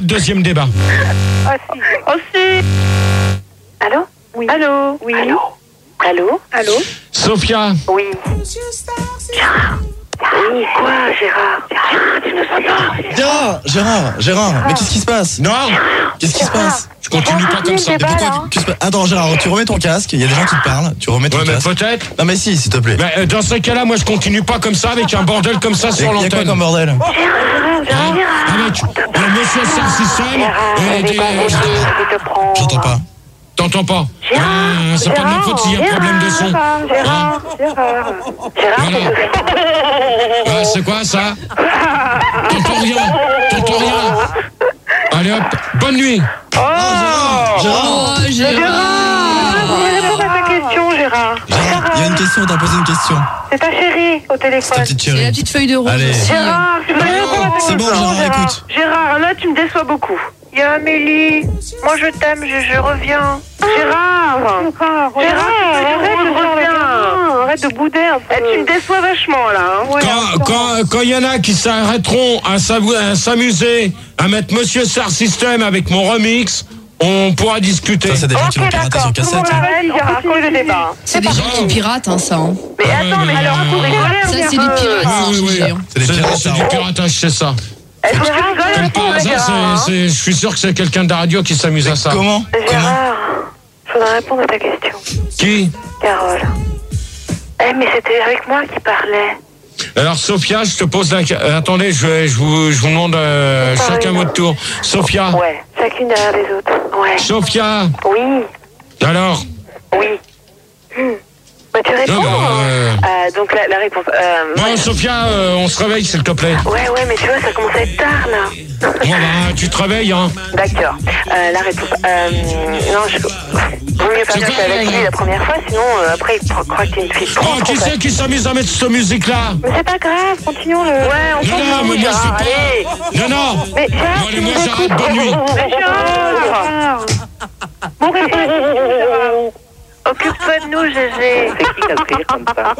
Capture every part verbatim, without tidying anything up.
deuxième débat. Aussi. Aussi. Allô? Oui. Allô? Oui. Allô? Allô? Allô? Sophia. Oui. Gérard. Oui, quoi, Gérard? Gérard, tu nous entends? Gérard, Gérard, Gérard, mais qu'est-ce qui se passe? Non. Qu'est-ce qui se passe? Tu continues pas comme ça. Mais pourquoi qu'est-ce que- Attends, Gérard, tu remets ton casque, il y a des gens qui te parlent, tu remets ton Ouais, mais casque. peut-être. Non mais si, s'il te plaît. Mais euh, dans ce cas-là, moi je continue pas comme ça avec un bordel comme ça Et sur il y a quoi l'antenne. comme bordel? Gérard, Gérard, Gérard. Avec le monsieur Star System et des... Je te prends. J'entends pas. T'entends pas? Gérard, Ah, c'est pas de ma faute s'il y a un problème de son. Gérard, Gérard, Gérard. Gérard, Voilà. Ah, c'est quoi ça? T'entends rien? T'entends rien? Allez hop, bonne nuit. Oh, Gérard, Oh, Gérard. je réponds à ta question, Gérard. Gérard, il y a une question, t'as posé une question. C'est ta chérie au C'est ta téléphone. petite C'est la chérie. petite feuille de rose Allez. aussi. Gérard, tu veux répondre à ta C'est question? bon, Gérard, écoute. Gérard, là, tu me déçois beaucoup. Il y a Amélie. Moi, je t'aime, je, je reviens. Gérard Gérard, arrête de reviens. Arrête de bouder un peu. Eh, tu me déçois vachement, là. Hein. Ouais, Quand quand quand il y en a qui s'arrêteront à s'avou- à s'amuser à mettre Monsieur Star System avec mon remix, on pourra discuter. Ça, c'est des gens qui vont pirater sur cassette. hein. Vas-y, Gérard, continue le débat. C'est des gens qui piratent, hein, ça. hein. Mais attends, mais alors, faut rigoler. Ça, c'est des pirates, Oui, ça, oui, je oui. jure. C'est des C'est pirates, c'est ça. du piratage, c'est ça. Est-ce que tu rigoles Comme un par peu, hasard, Gérard, hein? c'est- c'est- je suis sûr que c'est quelqu'un de la radio qui s'amuse à ça. Comment? Comment? Gérard, je voudrais répondre à ta question. Qui? Carole. Eh, mais c'était avec moi qui parlait. Alors Sophia, je te pose la... euh, attendez, je, vais- je, vous, je vous demande euh, Parlez, chacun non. votre tour. Sophia. Ouais, chacune derrière les autres. Ouais. Sophia. Oui, Alors. oui. Hmm. Bah, tu réponds. Non, bah, euh, Euh, donc, la, la réponse. Euh, Bon, ouais. Sophia, euh, on se réveille, s'il te plaît. ouais, ouais, mais tu vois, ça commence à être tard, là. Bon, bah, tu te réveilles, hein. D'accord. Euh, la réponse. Euh, non, je. Vaut mieux pas C'est que quoi, je avec euh, lui la première fois, sinon, euh, après, il croit croit que t'es une fille. Oh, qui c'est qui s'amuse à mettre cette musique-là? Mais c'est pas grave, continuons le... Ouais, on Non, s'en non, fout, mais moi, Gérard, je allez. suis pas... Non, non. Mais Gérard, Bon, allez, tu moi, nous j'arrête. écoutes. Bonne nuit. Mais Gérard Bon, réponds à ta question, Gérard. Occupe-toi de nous, Gégé. C'est qui qui a pris comme ça?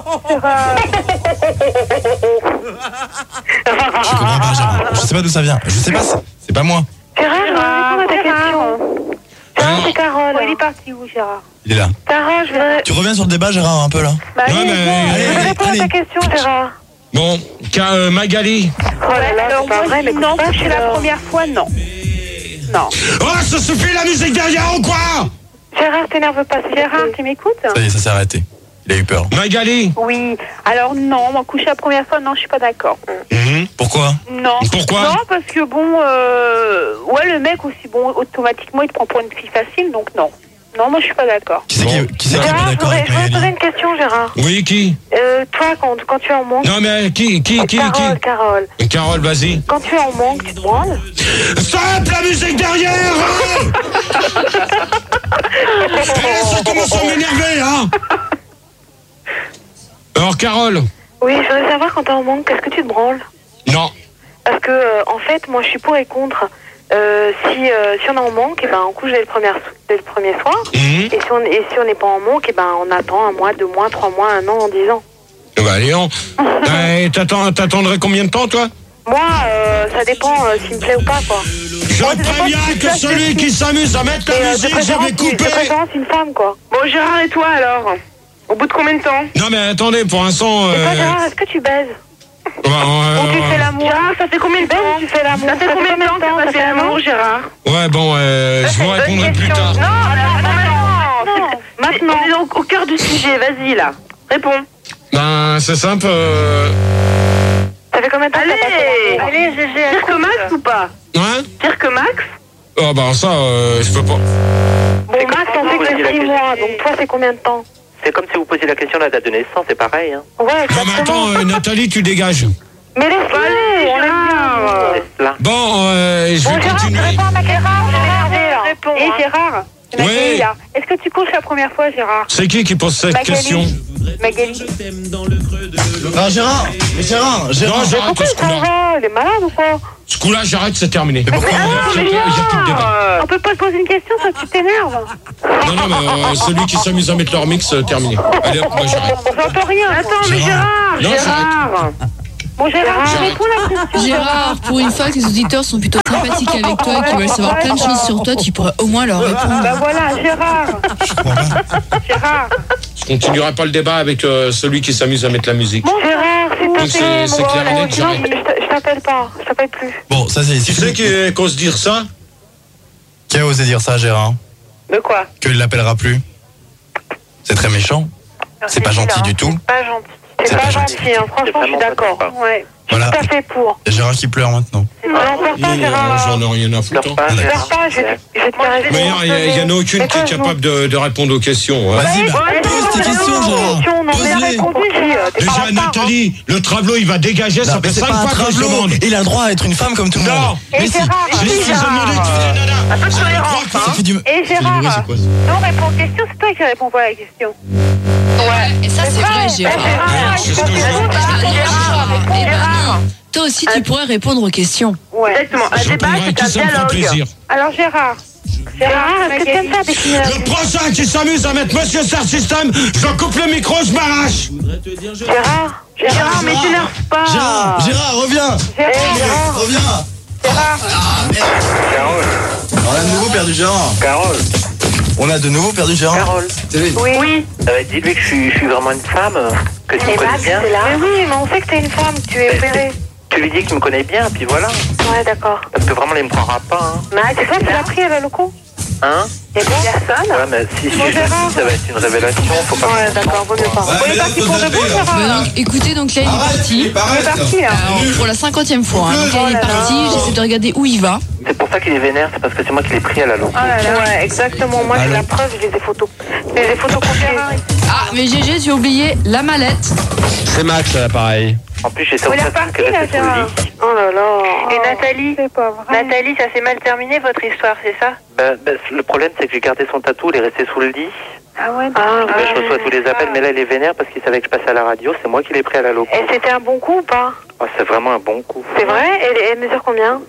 Je comprends pas, Gérard. Je sais pas d'où ça vient. Je sais pas, c'est- c'est pas moi. Gérard, je voudrais répondre à ta Gérard. question. Gérard, c'est Carole. Il est parti où, Gérard? Il est là. Gérard, je voudrais... Tu reviens sur le débat, Gérard, un peu là. Bah, Ouais, allez, mais- viens, je allez, voudrais allez, répondre à ta allez. question, Gérard. Bon, Ca- euh, Magali. Oh là là, alors, c'est pas moi, vrai, mais non, pas je c'est suis la là. première fois, non. Non. Oh, ça suffit la musique derrière ou quoi? Gérard, t'énerve pas. C'est Gérard, tu m'écoutes? Ça y est, ça s'est arrêté. Il a eu peur. Magali. Oui. Alors non, moi coucher la première fois, non, je suis pas d'accord. Mhm. Pourquoi? Non. Pourquoi? Non, parce que bon, euh... ouais, le mec aussi, bon, automatiquement, il te prend pour une fille facile, donc non. Non, moi, je suis pas d'accord. Qui c'est Bon. qui, qui, c'est qui est pas Gérard, je d'accord voudrais, avec je voudrais te poser Magali? une question, Gérard. Oui, qui? Euh, toi, quand, quand tu es en manque... Non, mais qui, qui, qui, Carole, Carole. qui? Carole, vas-y. Quand tu es en manque, tu te branles? Stop la musique derrière, hein. Eh, ça commence à m'énerver, hein. Alors, Carole. Oui, je voudrais savoir, quand tu es en manque, est-ce que tu te branles? Non. Parce que, euh, en fait, moi, je suis pour et contre. Euh, si, euh, si on est en manque, eh ben, on couche dès le premier, dès le premier soir. Mhm. Et si on et si on n'est pas en manque, eh ben, on attend un mois, deux mois, trois mois, un an, dix ans. Bah, allez, on. Eh, t'attends- T'attendrais combien de temps, toi? Moi, euh, ça dépend euh, s'il me plaît ou pas, quoi. Je Moi, ça dépend préviens si tu que places celui dessus. qui s'amuse à mettre Et, la euh, de musique, je préférence, vais de couper. préférence, une femme, quoi. Bon, Gérard, et toi, alors? Au bout de combien de temps? Non, mais attendez, pour l'instant. Et toi, Euh... Gérard, est-ce que tu baises? bah, euh, Ou tu fais l'amour? Gérard, ça fait combien de Tu baises temps? ou tu fais l'amour? Ça fait combien de temps que t'as fait l'amour, Gérard? Ouais, bon, euh, je vous répondrai plus tard. Non, alors, non, Non, maintenant. On est au, au cœur du sujet, vas-y, là. Réponds. Ben, c'est simple. euh, Ça fait combien de temps que t'as pas fait l'amour? Allez, Gégé, pire que Max ou pas? Hein? Pire que Max? Oh, bah, ça, euh, je peux pas. Bon, Max, on fait que six mois, donc toi, c'est combien de temps? C'est comme si vous posiez la question de la date de naissance, c'est pareil. Hein. Ouais, Non, mais exactement. attends, euh, Nathalie, tu dégages. Mais laisse-le, Allez, on l'aime Gérard. bien. Laisse-la. Bon, euh, je Bon, vais Gérard, tu continuer. réponds à ma question, je vais énerver, là. Réponds, Et hein. Gérard, c'est Oui. Magali, là. Est-ce que tu couches la première fois, Gérard? C'est qui qui pose cette Magali. question? Magali. Ah, Gérard! Mais Gérard! Gérard! Non, j'arrête Pourquoi ce il s'en coup-là. va? Il est malade ou quoi? Ce coup-là, j'arrête, c'est terminé. Mais pourquoi? Il y a plus- il y a plus de débat. On peut pas te poser une question, ça tu t'énerves. Non, non, mais euh, celui qui s'amuse à mettre leur mix, euh, terminé. Allez hop, moi j'arrête. On n'entend rien. Attends, mais Gérard, Non, Gérard. Bon, Gérard, Gérard. réponds la question. Gérard, pour une fois que les auditeurs sont plutôt sympathiques avec toi et qu'ils veulent savoir plein de choses sur toi, tu pourrais au moins leur répondre. Bah voilà, Gérard. Gérard. Je continuerai pas le débat avec euh, celui qui s'amuse à mettre la musique. Bon, Gérard, s'il Donc te c'est plaît. c'est clair et net, Non, j'arrête. je t- je t'appelle pas. Je t'appelle plus. Bon, ça c'est. Tu sais qui- qu'ose dire ça? Qui a osé dire ça, Gérard? De quoi? Qu'il l'appellera plus. C'est très méchant. C'est pas gentil du tout. C'est pas gentil. C'est C'est pas pas gentil, gentil. hein. Franchement, je suis d'accord. Ouais. Je suis Voilà. tout à fait pour. Il y a Gérard qui pleure maintenant. Non, pleure pas, Gérard. J'en ai rien à foutre. Pleure hein. pas, Pleure pas, je vais te- je vais te faire Mais il n'y en a aucune qui est capable de, de répondre aux questions. hein. Vas-y, bah, pose tes questions, Gérard. Pose-les. Déjà, Nathalie, le tableau, il va dégager, Non, ça mais fait c'est cinq pas un fois que je tableau. demande. Il a le droit à être une femme comme tout le Non. monde. Et Mais si. Gérard, Je oui, suis Gérard. demandé de faire des nanas. Un peu de Ah, tolérance, je crois que hein. Ça fait du... Et ça fait du Gérard, bruit, c'est quoi ça? non, réponds aux questions, c'est toi qui réponds pas à la question. Ouais, et ça c'est vrai, Gérard. Gérard, c'est ce que je veux. Gérard, Gérard, eh ben Gérard. non. Toi aussi, tu pourrais répondre aux questions. Ouais. Exactement. Un Je débat, répondrai à c'est qui un ça me fera dialogue. plaisir. Alors Gérard, Gérard, est-ce que tu aimes faire des films? Le prochain qui s'amuse à mettre Monsieur Star System, je coupe le micro, je m'arrache. Gérard, Gérard, mais t'énerve pas. Gérard, Gérard, reviens. Gérard, Reviens. Gérard. Carole, On a de nouveau perdu Gérard. Carole, On a de nouveau perdu Gérard. Carole. Oui. Oui. Euh, dis-lui que je suis, je suis vraiment une femme, que tu me Et connais Max, bien. c'est là. Mais oui, mais on sait que t'es une femme, tu es opérée. Tu lui dis que tu me connais bien, puis voilà. Ouais, d'accord. Parce que vraiment, elle me croira pas, hein. Max, c'est toi qui l'as pris à la loco? Hein? Et bon, personne? Ouais, mais si, si Bon, je Gérard. dis, ça va être une révélation, faut pas... Ouais, d'accord, vaut mieux pas. Ouais, On est mais là, parti faut pour de zapper, bon, là. Gérard? Bah donc, écoutez, donc là il est parti. On est parti, là. Alors, pour la cinquantième fois, hein. Donc là il est parti, j'essaie de regarder où il va. C'est pour ça qu'il est vénère, c'est parce que c'est moi qui l'ai pris à la loupe. Oh là là. Ouais, exactement. Moi, j'ai la preuve, je les ai photos. Je les ai photocopiées. Ah, mais G G, tu as oublié la mallette. C'est Max à l'appareil. En plus, j'étais On au est fait reparti, que là, rester sous le Gérard. lit. Oh là là. Et Nathalie? C'est pas vrai. Nathalie, ça s'est mal terminé, votre histoire, c'est ça? Bah, bah, le problème, c'est que j'ai gardé son tatou, il est resté sous le lit. Ah ouais, ah, Mais je reçois tous les appels, mais là, il est vénère parce qu'il savait que je passais à la radio. C'est moi qui l'ai pris à la loupe. Et c'était un bon coup ou pas? Oh, c'est vraiment un bon coup. C'est vrai? Et elle mesure combien?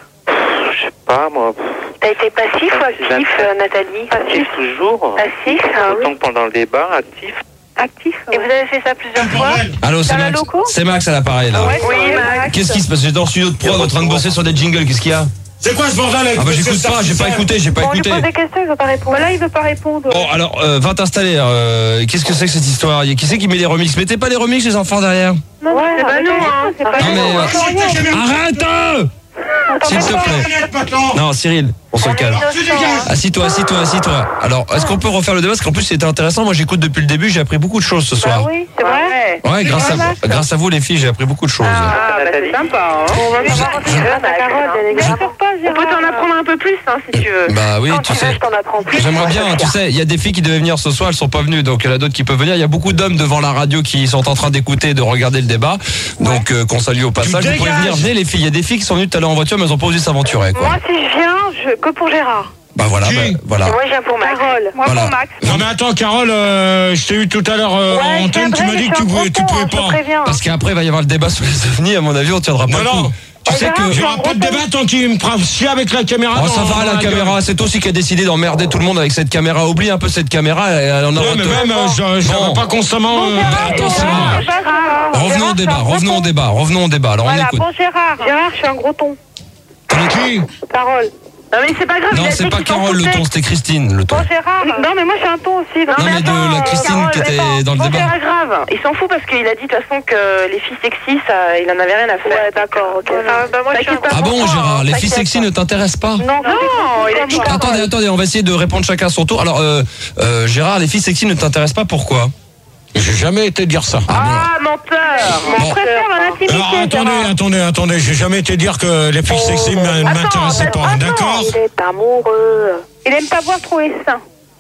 Je sais pas, moi. T'as été passif ou actif, euh, Nathalie? Actif toujours. Passif, ah oui. Autant que pendant le débat, actif. Actif. Et vous avez fait ça plusieurs fois? Allô, c'est Dans la Max. loco? C'est Max à l'appareil là. Ouais, oui, Max. Qu'est-ce qui se passe? J'étais dans le studio de prod en train de bosser sur des jingles. Qu'est-ce qu'il y a? C'est quoi ce bordel avec Ah bah Monsieur j'écoute Star pas, j'ai pas System? écouté, j'ai pas Bon, on lui écouté. pose des questions, il veut pas répondre. Là, il veut pas répondre. Bon alors, euh, va t'installer. euh, Qu'est-ce que c'est que cette histoire? Qui c'est qui met les remixes? Mettez pas les remixes les enfants derrière. Non, ouais, c'est pas nous, hein. C'est pas Non, nous. mais, on euh, fait rien. Arrête hein S'il te plaît. Non, Cyril, on se calme. Assis-toi, assis-toi, assis-toi. Alors, est-ce qu'on peut refaire le débat? Parce qu'en plus, c'était intéressant. Moi, j'écoute depuis le début. J'ai appris beaucoup de choses ce Bah soir. oui, c'est vrai. Ouais, grâce à, Max. grâce à vous, les filles, j'ai appris beaucoup de choses. Ah, bah c'est sympa, hein. On va savoir si grâce à Carole, bien évidemment. On peut t'en apprendre un peu plus, hein, si tu veux. Bah oui, Quand tu tu sais. veux, je t'en apprends plus. J'aimerais bien, tu sais, il y a des filles qui devaient venir ce soir, elles sont pas venues, donc il y en a d'autres qui peuvent venir. Il y a beaucoup d'hommes devant la radio qui sont en train d'écouter, de regarder le débat, donc euh, qu'on salue au passage. Vous pouvez venir, venez les filles. Il y a des filles qui sont venues tout à l'heure en voiture, mais elles ont pas osé s'aventurer, quoi. Moi, si je viens, je... que pour Gérard. Bah voilà, Qui bah, voilà. Moi, je viens pour Max. Carole. Moi, Voilà. pour Max. Non mais attends Carole, euh, je t'ai eu tout à l'heure euh, Ouais, en je antenne, tu viendrai, m'as dit mais que tu je suis pouvais, un tu gros pouvais con, pas. je te préviens. Parce qu'après, il va y avoir le débat sur les ovnis, à mon avis, on tiendra pas Non, le non. coup. Tu Eh sais ben, que... Il n'y aura pas de débat tant qu'il me fera chier avec la caméra. Oh, dans- ça va, dans la caméra, c'est toi aussi qui a décidé d'emmerder tout le monde avec cette caméra. Oublie un peu cette caméra, elle en a Ouais, mais même, euh, je je Bon. n'aurais pas constamment... euh, attends, c'est vrai. Revenons au débat, revenons au débat, revenons au débat. Alors on Voilà, écoute. bon Gérard. Gérard, je suis un gros ton. Qui? Carole. Non, mais c'est pas grave. Non, il a c'est dit pas qu'il s'en Carole le foutait. ton, c'était Christine le ton. Bon Gérard. Non, mais moi, je suis un ton aussi. Non, mais de la Christine qui était dans le Bon, débat. c'est pas grave. Il s'en fout parce qu'il a dit de toute façon que les filles sexy, ça, il en avait rien à faire. Ouais, d'accord, ok. Ah, bah, moi, je suis un Ah bon, Gérard, les filles T'inquiète sexy pas. ne t'intéressent pas? Non, Non, il a dit Carole. Attendez, attendez, on va essayer de répondre chacun à son tour. Alors, euh, euh, Gérard, les filles sexy ne t'intéressent pas, pourquoi? J'ai jamais été dire ça. Ah, menteur. Je préfère l'intimité. Alors attendez, Gérard. attendez, attendez, j'ai jamais été dire que les filles sexy ne Attends, m'intéressaient pas, attends, d'accord? Il est amoureux. Il aime pas voir trop les seins.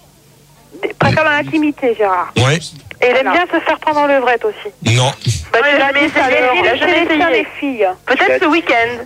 Il préfère l'intimité, Gérard. Ouais, Et il aime bien se faire prendre en levrette aussi. non. Bah, Ouais, tu jamais l'as dit, essayé, alors, il a c'est jamais les seins essayé. des filles. Peut-être ce week-end.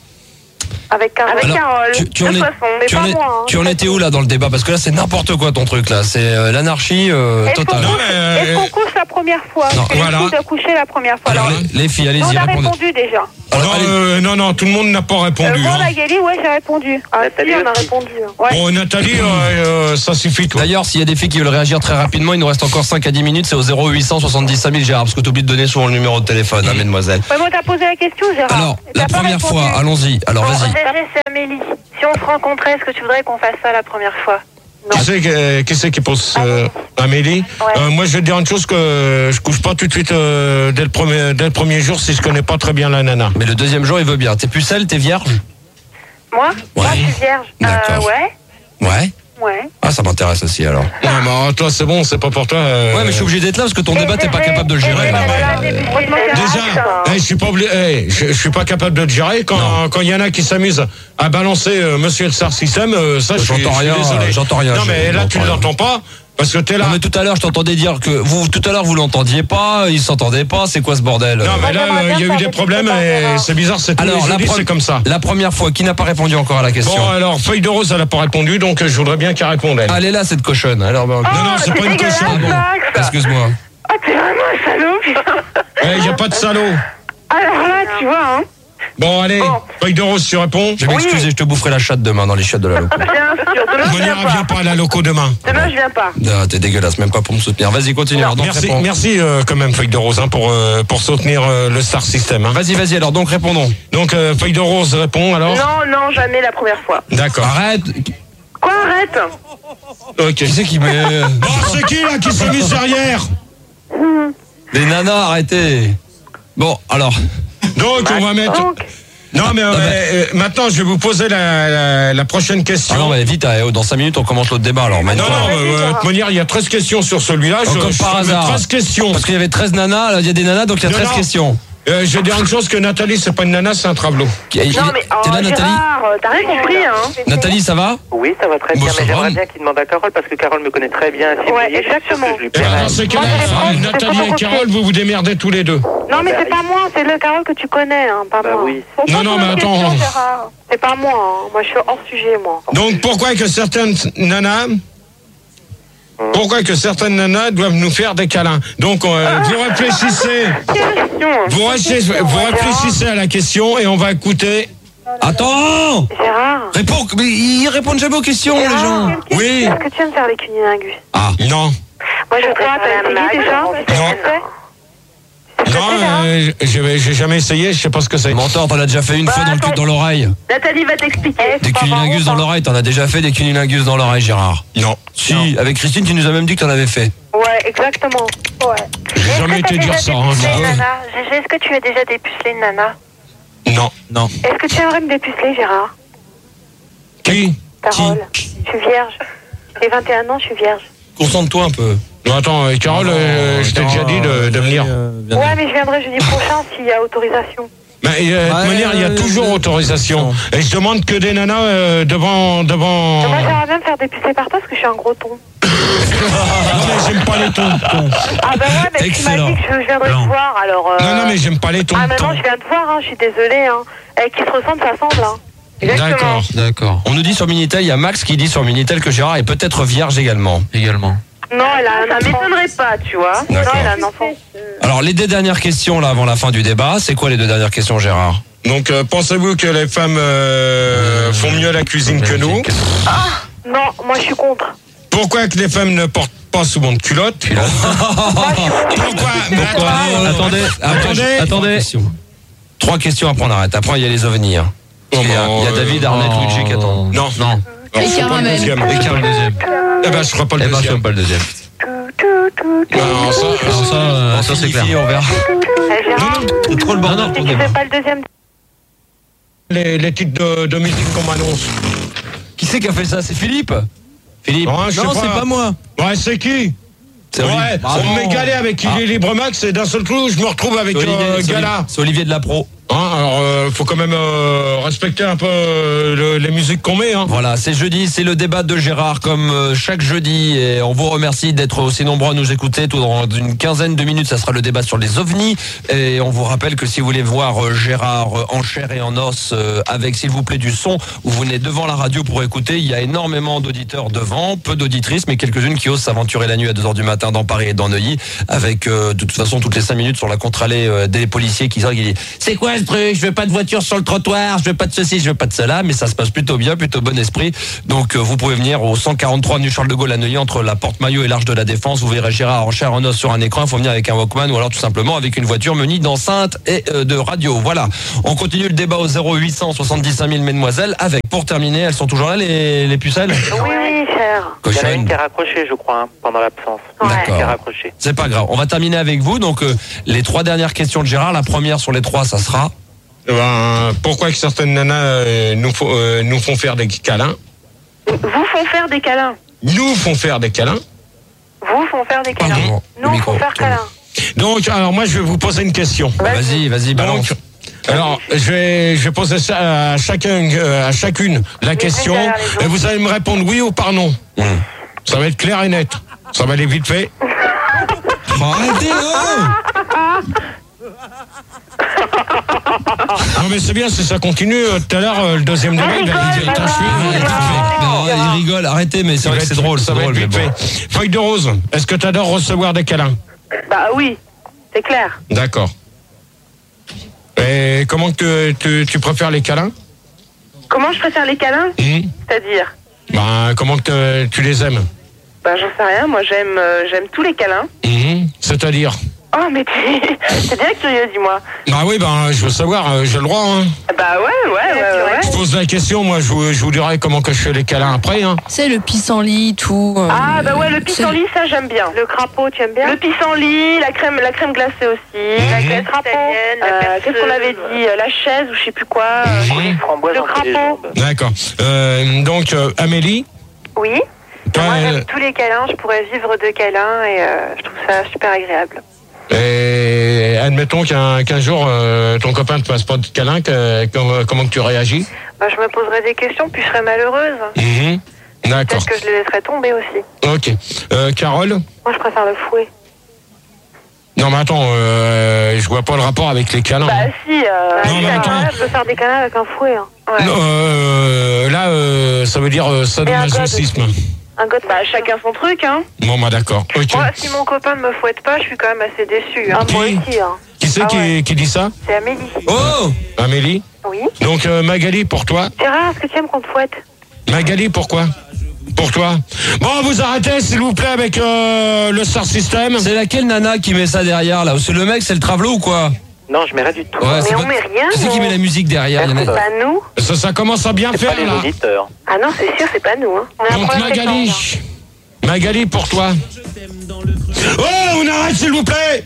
Avec Carole. Avec Alors, Carole. tu, tu de en toute es, façon. tu, en pas es- moi, hein. tu en étais où là dans le débat? Parce que là, c'est n'importe quoi ton truc là. C'est euh, l'anarchie euh, Est-ce qu'on totale. Non, couche- mais- est-ce qu'on couche la première fois? Non, Parce que voilà. Les filles doivent coucher la première fois. Alors, Alors, les, les filles, nous, allez-y, on a répondez. répondu déjà. Alors, non, allez. euh, non, non, tout le monde n'a pas répondu. Euh, moi, hein. Magali, ouais, j'ai répondu. Ah, Nathalie si, on a aussi. répondu. Ouais. Bon, Nathalie, euh, euh, ça suffit, toi. D'ailleurs, s'il y a des filles qui veulent réagir très rapidement, il nous reste encore cinq à dix minutes, c'est au zéro huit cent soixante-dix cinq mille Gérard, parce que tu oublies de donner souvent le numéro de téléphone, hein, mesdemoiselles. Ouais, moi, t'as posé la question, Gérard. Alors, T'as la pas première répondu. fois, allons-y. Alors, Bon, vas-y. G G, c'est Amélie. Si on se rencontrait, est-ce que tu voudrais qu'on fasse ça la première fois? Qui c'est que- qui c'est qui pose euh, Amélie Ouais. Euh, Moi, je vais te dire une chose, que je couche pas tout de suite euh, dès, le premier, dès le premier jour si je connais pas très bien la nana. Mais le deuxième jour, il veut bien. T'es pucelle, t'es vierge? Moi Moi, Ouais. je suis vierge. D'accord. Euh, ouais. Ouais. Ouais. Ah, ça m'intéresse aussi, alors. Non, mais alors, toi, c'est bon, c'est pas pour toi. euh, Ouais, mais je suis obligé d'être là, parce que ton débat, t'es pas capable de le gérer. Bah, là. voilà, début de Déjà, eh, je suis pas obligé, eh, je, je suis pas capable de te gérer quand Non. quand il y en a qui s'amusent à balancer euh, Monsieur le Star System, euh, ça je suis, J'entends je suis rien, désolé. j'entends rien, Non je- mais là tu j'entends rien. l'entends pas parce que t'es là. Non, mais tout à l'heure, je t'entendais dire que vous, tout à l'heure, vous l'entendiez pas, ils s'entendaient pas, c'est quoi ce bordel? Non mais là j'aimerais euh, il y a bien eu faire des problèmes des et petits c'est bizarre, c'est tous les Alors, la, jeudis, pre- c'est comme ça. la première fois, qui n'a pas répondu encore à la question? Bon alors feuille de rose elle a pas répondu donc euh, je voudrais bien qu'elle réponde elle. Elle est là, cette cochonne. Alors, bah, non non c'est pas une dégueulasse, question. bon. Max. Excuse-moi. Ah, t'es vraiment un salaud, putain. Il y a pas de salaud. Alors là, tu vois, hein. Bon allez, Bon. feuille de rose tu réponds. Je vais m'excuser, je te boufferai la chatte demain dans les chiottes de la loco. Bien sûr. Demain, je Monia viens viens pas. pas à la loco demain. Demain, je viens pas. Ah, t'es dégueulasse, même pas pour me soutenir. Vas-y, continue. Alors, donc, Merci, réponds. merci euh, quand même feuille de rose hein, pour euh, pour soutenir euh, le Star System. Hein. Vas-y, vas-y, alors donc répondons. Donc euh, feuille de rose répond alors. Non, non, jamais la première fois. D'accord. Arrête. Quoi, arrête? Ok. Qui c'est qui met Bon, c'est qui là qui s'est mis derrière? les nanas, arrêtez. Bon, alors. Donc on va mettre. Donc, Non mais euh, euh, maintenant je vais vous poser la, la, la prochaine question. Ah non, mais vite, eh, dans cinq minutes, on commence l'autre débat alors. non, Maintenant. non, vas-y, euh, de Sarah. toute manière, il y a treize questions sur celui-là. Oh, Je- comme je par vais mettre hasard. treize questions. Parce qu'il y avait treize nanas, là, il y a des nanas, donc il y a Non, treize non. questions. Euh, je vais dire une chose que Nathalie, c'est pas une nana, c'est un travelot. Il- il- non, mais T'es oh, là, Nathalie? Gérard, t'as rien compris, hein. Nathalie, ça va? Oui, ça va très Bon, bien, ça mais va. j'aimerais bien qu'il demande à Carole parce que Carole me connaît très bien. Si Ouais, vous voyez, je suis sûr exactement. que je lui Eh ben, plairai. dans ces Moi, cas-là, je réponds, euh, c'est Nathalie pas et mon Carole, vous vous démerdez tous les deux. Non, mais c'est pas moi, c'est le Carole que tu connais, hein, pas Bah moi. oui. Faut pas Non, non, poser mais de attends. questions, Gérard. C'est pas moi, hein. Moi, je suis hors sujet, moi. Donc pourquoi que certaines nanas, pourquoi que certaines nanas doivent nous faire des câlins? Donc euh, vous réfléchissez, Quelle question, hein. vous réfléchissez, vous réfléchissez à la question et on va écouter. Attends! Gérard. Réponds! Mais ils répondent jamais aux questions, les gens! Quelle Oui. question Est-ce que tu viens de faire les cunilingus? Ah! Non, Moi, je crois, t'as essayé déjà? Non. non, euh, j'ai j'ai jamais essayé, je sais pas ce que c'est. Menteur, t'en as déjà fait une Bah, fois dans le cul, attends. dans l'oreille. Nathalie va t'expliquer. Des cunilingus dans l'oreille, t'en as déjà fait des cunilingus dans l'oreille, Gérard? Non, Si, avec Christine, tu nous as même dit que t'en avais fait. Ouais, exactement. Ouais. j'ai jamais été dire ça. Hein, Dépucelé, non. Nana. G G, est-ce que tu as déjà dépucelé une nana? Non. Non. Est-ce que tu aimerais me dépuceler, Gérard? Qui? Carole. Je suis vierge. J'ai vingt et un ans, je suis vierge. Concentre-toi un peu. Non, attends, euh, Carole, euh, je t'ai déjà dit de, de venir. Ouais, mais je viendrai jeudi prochain s'il y a autorisation. Mais euh, de toute Ouais, manière, il y a euh, toujours euh, autorisation. Et je demande que des nanas euh, devant, devant. Moi, j'aimerais bien me faire dépuceler par toi parce que je suis un gros ton. Non, mais j'aime pas les tons. Ah bah ouais, mais tu m'as Excellent. dit que je viendrais te voir, alors... Euh... Non, non, mais j'aime pas les tons. Ah, maintenant, je viens te voir, hein, je suis désolée. Hein. Eh, qui se ressemble, ça semble. Hein. D'accord. D'accord. On nous dit sur Minitel, il y a Max qui dit sur Minitel que Gérard est peut-être vierge également. Également. Non, elle a un Ça enfant. m'étonnerait pas, tu vois. Non, D'accord. elle a un enfant. Alors, les deux dernières questions, là, avant la fin du débat, c'est quoi les deux dernières questions, Gérard? Donc, euh, pensez-vous que les femmes euh, font mieux la cuisine que nous? Non, moi, je suis contre. Pourquoi que les femmes ne portent pas souvent de culottes? Pourquoi? Mais Pourquoi attends, Attendez, attendez. attendez. Trois questions, après on arrête. Après, il y a les ovnis. hein. Oh, Il y a, il y a bah, David, Arnett, Luigi qui attend. Non. Non. Alors, Et je ferai pas le Caramel. deuxième. Et Carole, le deuxième. Eh ben, je ferai pas le Eh ben, je deuxième. fais pas le deuxième. Non, ça, Alors ça, euh, ça c'est clair. On verra. Eh, Gérard, C'est trop le bordel. si tu fais pas le deuxième... les, les titres de, de musique qu'on m'annonce. Qui c'est qui a fait ça? C'est Philippe? Philippe? Non, je sais Non, pas. c'est pas moi. Ouais, c'est qui? C'est Ouais, Olivier. Bravo. on m'est galé avec Il est Libre Max et d'un seul coup, je me retrouve avec C'est Olivier, euh, c'est Gala. Olivier- c'est Olivier de la Pro. Hein, alors, euh, euh, faut quand même euh, respecter un peu euh, le, les musiques qu'on met. Hein. Voilà, c'est jeudi, c'est le débat de Gérard comme euh, chaque jeudi. Et on vous remercie d'être aussi nombreux à nous écouter. Tout dans une quinzaine de minutes, ça sera le débat sur les ovnis. Et on vous rappelle que si vous voulez voir euh, Gérard euh, en chair et en os euh, avec, s'il vous plaît, du son, vous venez devant la radio pour écouter. Il y a énormément d'auditeurs devant, peu d'auditrices, mais quelques-unes qui osent s'aventurer la nuit à deux heures du matin dans Paris et dans Neuilly, avec euh, de toute façon toutes les cinq minutes sur la contre-allée euh, des policiers qui sortent, qui disent c'est quoi ce truc, je veux pas de voiture sur le trottoir, je veux pas de ceci, je veux pas de cela, mais ça se passe plutôt bien, plutôt bon esprit. Donc euh, vous pouvez venir au cent quarante-trois avenue Charles de Gaulle à Neuilly, entre la Porte Maillot et l'Arche de la Défense. Vous verrez Gérard en chair en os sur un écran. Il faut venir avec un Walkman ou alors tout simplement avec une voiture munie d'enceinte et euh, de radio. Voilà, on continue le débat au zéro huit cent soixante-dix-cinq mille, mesdemoiselles, avec, pour terminer, elles sont toujours là les, les pucelles? Oui, oui, cher. Il y en a Cochonne. une qui a raccroché, je crois, hein, pendant l'absence. D'accord. Qui a raccroché. C'est pas grave. On va terminer avec vous. Donc, euh, les trois dernières questions de Gérard. La première sur les trois, ça sera. Ben, pourquoi que certaines nanas euh, nous, font, euh, nous font faire des câlins? Vous font faire des câlins. Nous font faire des câlins. Vous font faire des câlins. Pardon. Nous, Le on faut micro. faire câlin. Donc, alors moi, je vais vous poser une question. Vas-y, vas-y, balance. Donc, alors, je vais, je vais poser ça à chacun, euh, à chacune la question, derrière les autres. et vous allez me répondre oui ou par non. Mmh. Ça va être clair et net. Ça va aller vite fait. Oh, arrêtez, oh Non mais c'est bien, si ça continue, euh, tout à l'heure, euh, le deuxième débat, il va il va être un cheveu, il va être vite fait. Non, il rigole, arrêtez, mais c'est Ça vrai va que c'est être- drôle, c'est ça va drôle, être mais vite bon. fait. Feuille de rose, est-ce que tu adores recevoir des câlins? Bah oui, c'est clair. D'accord. Et comment que tu, tu préfères les câlins? Comment je préfère les câlins? Hum C'est-à-dire? Ben, comment que te- tu les aimes? Bah j'en sais rien, moi j'aime euh, j'aime tous les câlins. Hum C'est-à-dire? Oh mais t'es t'es bien curieux, dis-moi. Bah oui, ben je veux savoir, euh, j'ai le droit. Hein. Bah ouais, ouais, ouais, ouais. Je pose la question, moi je vous, je vous dirai comment que je fais les câlins après. Hein. C'est le pissenlit, tout. euh, Ah bah ouais, le pissenlit, ça j'aime bien. Le crapaud, tu aimes bien? Le pissenlit, la crème, la crème glacée aussi. Mhm. La glace Crapaud. italienne, La euh, perceuse. qu'est-ce qu'on avait dit? euh, La chaise ou je sais plus quoi. euh, Mhm. Framboise Le entre les crapaud. jambes. D'accord. Euh, donc, euh, Amélie, Oui. toi, Moi, euh, j'aime tous les câlins. Je pourrais vivre de câlins et euh, je trouve ça super agréable. et admettons qu'un qu'un jour, euh, ton copain ne te passe pas de câlin, que, comment, comment que tu réagis? Bah, je me poserais des questions, puis je serais malheureuse. Mhm. D'accord. Peut-être que je les laisserais tomber aussi. Ok. Euh, Carole? Moi, je préfère le fouet. Non, mais attends, euh, je vois pas le rapport avec les câlins. Bah hein. si, euh, Non, mais Ah, attends. je peux faire des câlins avec un fouet. Hein. Ouais. Non, euh, là, euh, ça veut dire euh, sadomasochisme. Un god, bah chacun son truc, hein. Bon, bah d'accord. Ok. Moi, si mon copain ne me fouette pas, je suis quand même assez déçue. Hein. Qui- Moi aussi. Hein. Qui c'est Ah qui, ouais. qui dit ça? C'est Amélie. Oh Amélie? Oui. Donc, euh, Magali, pour toi? Gérard, est-ce que tu aimes qu'on te fouette? Magali, pourquoi? Pour toi? Bon, vous arrêtez, s'il vous plaît, avec euh, le Star System. C'est laquelle nana qui met ça derrière là? C'est le mec, c'est le travelo ou quoi? Non, je mets rien du tout. Ouais, c'est Mais on pas- met rien. Qui c'est qui nous. met la musique derrière? Il y en a- Bah nous. Ça, ça commence à bien C'est pas faire, les là. auditeurs. Ah non, c'est sûr, c'est pas nous. Hein. On a un Donc, problème avec Magali. l'ordre. Magali, pour toi. Oh, on arrête, s'il vous plaît.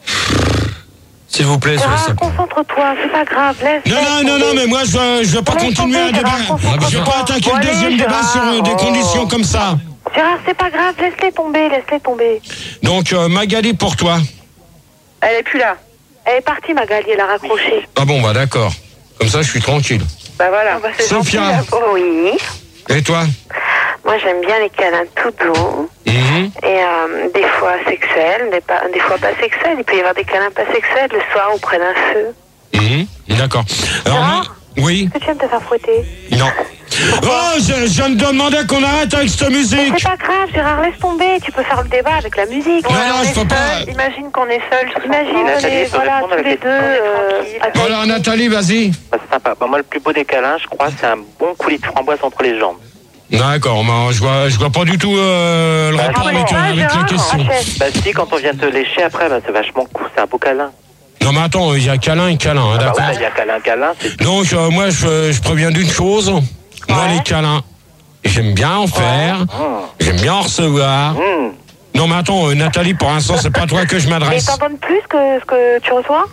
S'il vous plaît, sur les Gérard, sapes. concentre-toi, c'est pas grave, laisse. Non, laisse non, non, tomber. non, mais moi, je veux, je veux pas Laisse continuer tomber, un débat. Gérard, concentre-toi. Je vais pas attaquer Bon, le allez, deuxième débat Gérard. sur euh, des Oh. conditions comme ça. Gérard, c'est pas grave, laisse-les tomber, laisse-les tomber. Donc, euh, Magali, pour toi. Elle est plus là. Elle est partie, Magali, elle a raccroché. Ah bon, bah d'accord. Comme ça, je suis tranquille. Bah voilà. Ah bah, c'est Sophia. gentil, la pauvre. Oui. Et toi? Moi, j'aime bien les câlins tout doux. Mhm. Et euh, des fois sexuels, des, pas, des fois pas sexuels. Il peut y avoir des câlins pas sexuels le soir auprès d'un feu. Mhm. D'accord. Alors, Gérard moi- oui? Est-ce que tu aimes te faire fouetter? Non. Oh, je, je viens de demander qu'on arrête avec cette Mais musique. c'est pas grave, Gérard, laisse tomber. Tu peux faire le débat avec la musique. Non, Ouais, non, on je est peux pas. seuls. Imagine qu'on est seuls. tous Imagine, ensemble. on est peut voilà, répondre à tous la les question. deux. euh, avec- Alors, Nathalie, vas-y. Bah, c'est sympa. Bah, moi, le plus beau des câlins, je crois, c'est un bon coulis de framboise entre les jambes. D'accord, mais je vois, je vois pas du tout euh, le Bah, rapport ah, avec, bon, euh, Ah, avec la Gérard, question. achète. Bah si, quand on vient te lécher après, bah, c'est vachement cool, c'est un beau câlin. Non, mais attends, il y a câlin et câlin, hein, Ah bah d'accord. ouais, il y a câlin, câlin, c'est tout. Donc, euh, moi, je, je préviens d'une chose. Moi, Ouais. les câlins, j'aime bien en faire. Mmh. J'aime bien en recevoir. Mmh. Non, mais attends, euh, Nathalie, pour l'instant, c'est pas à toi que je Mais m'adresse. t'en donnes plus que ce que tu reçois?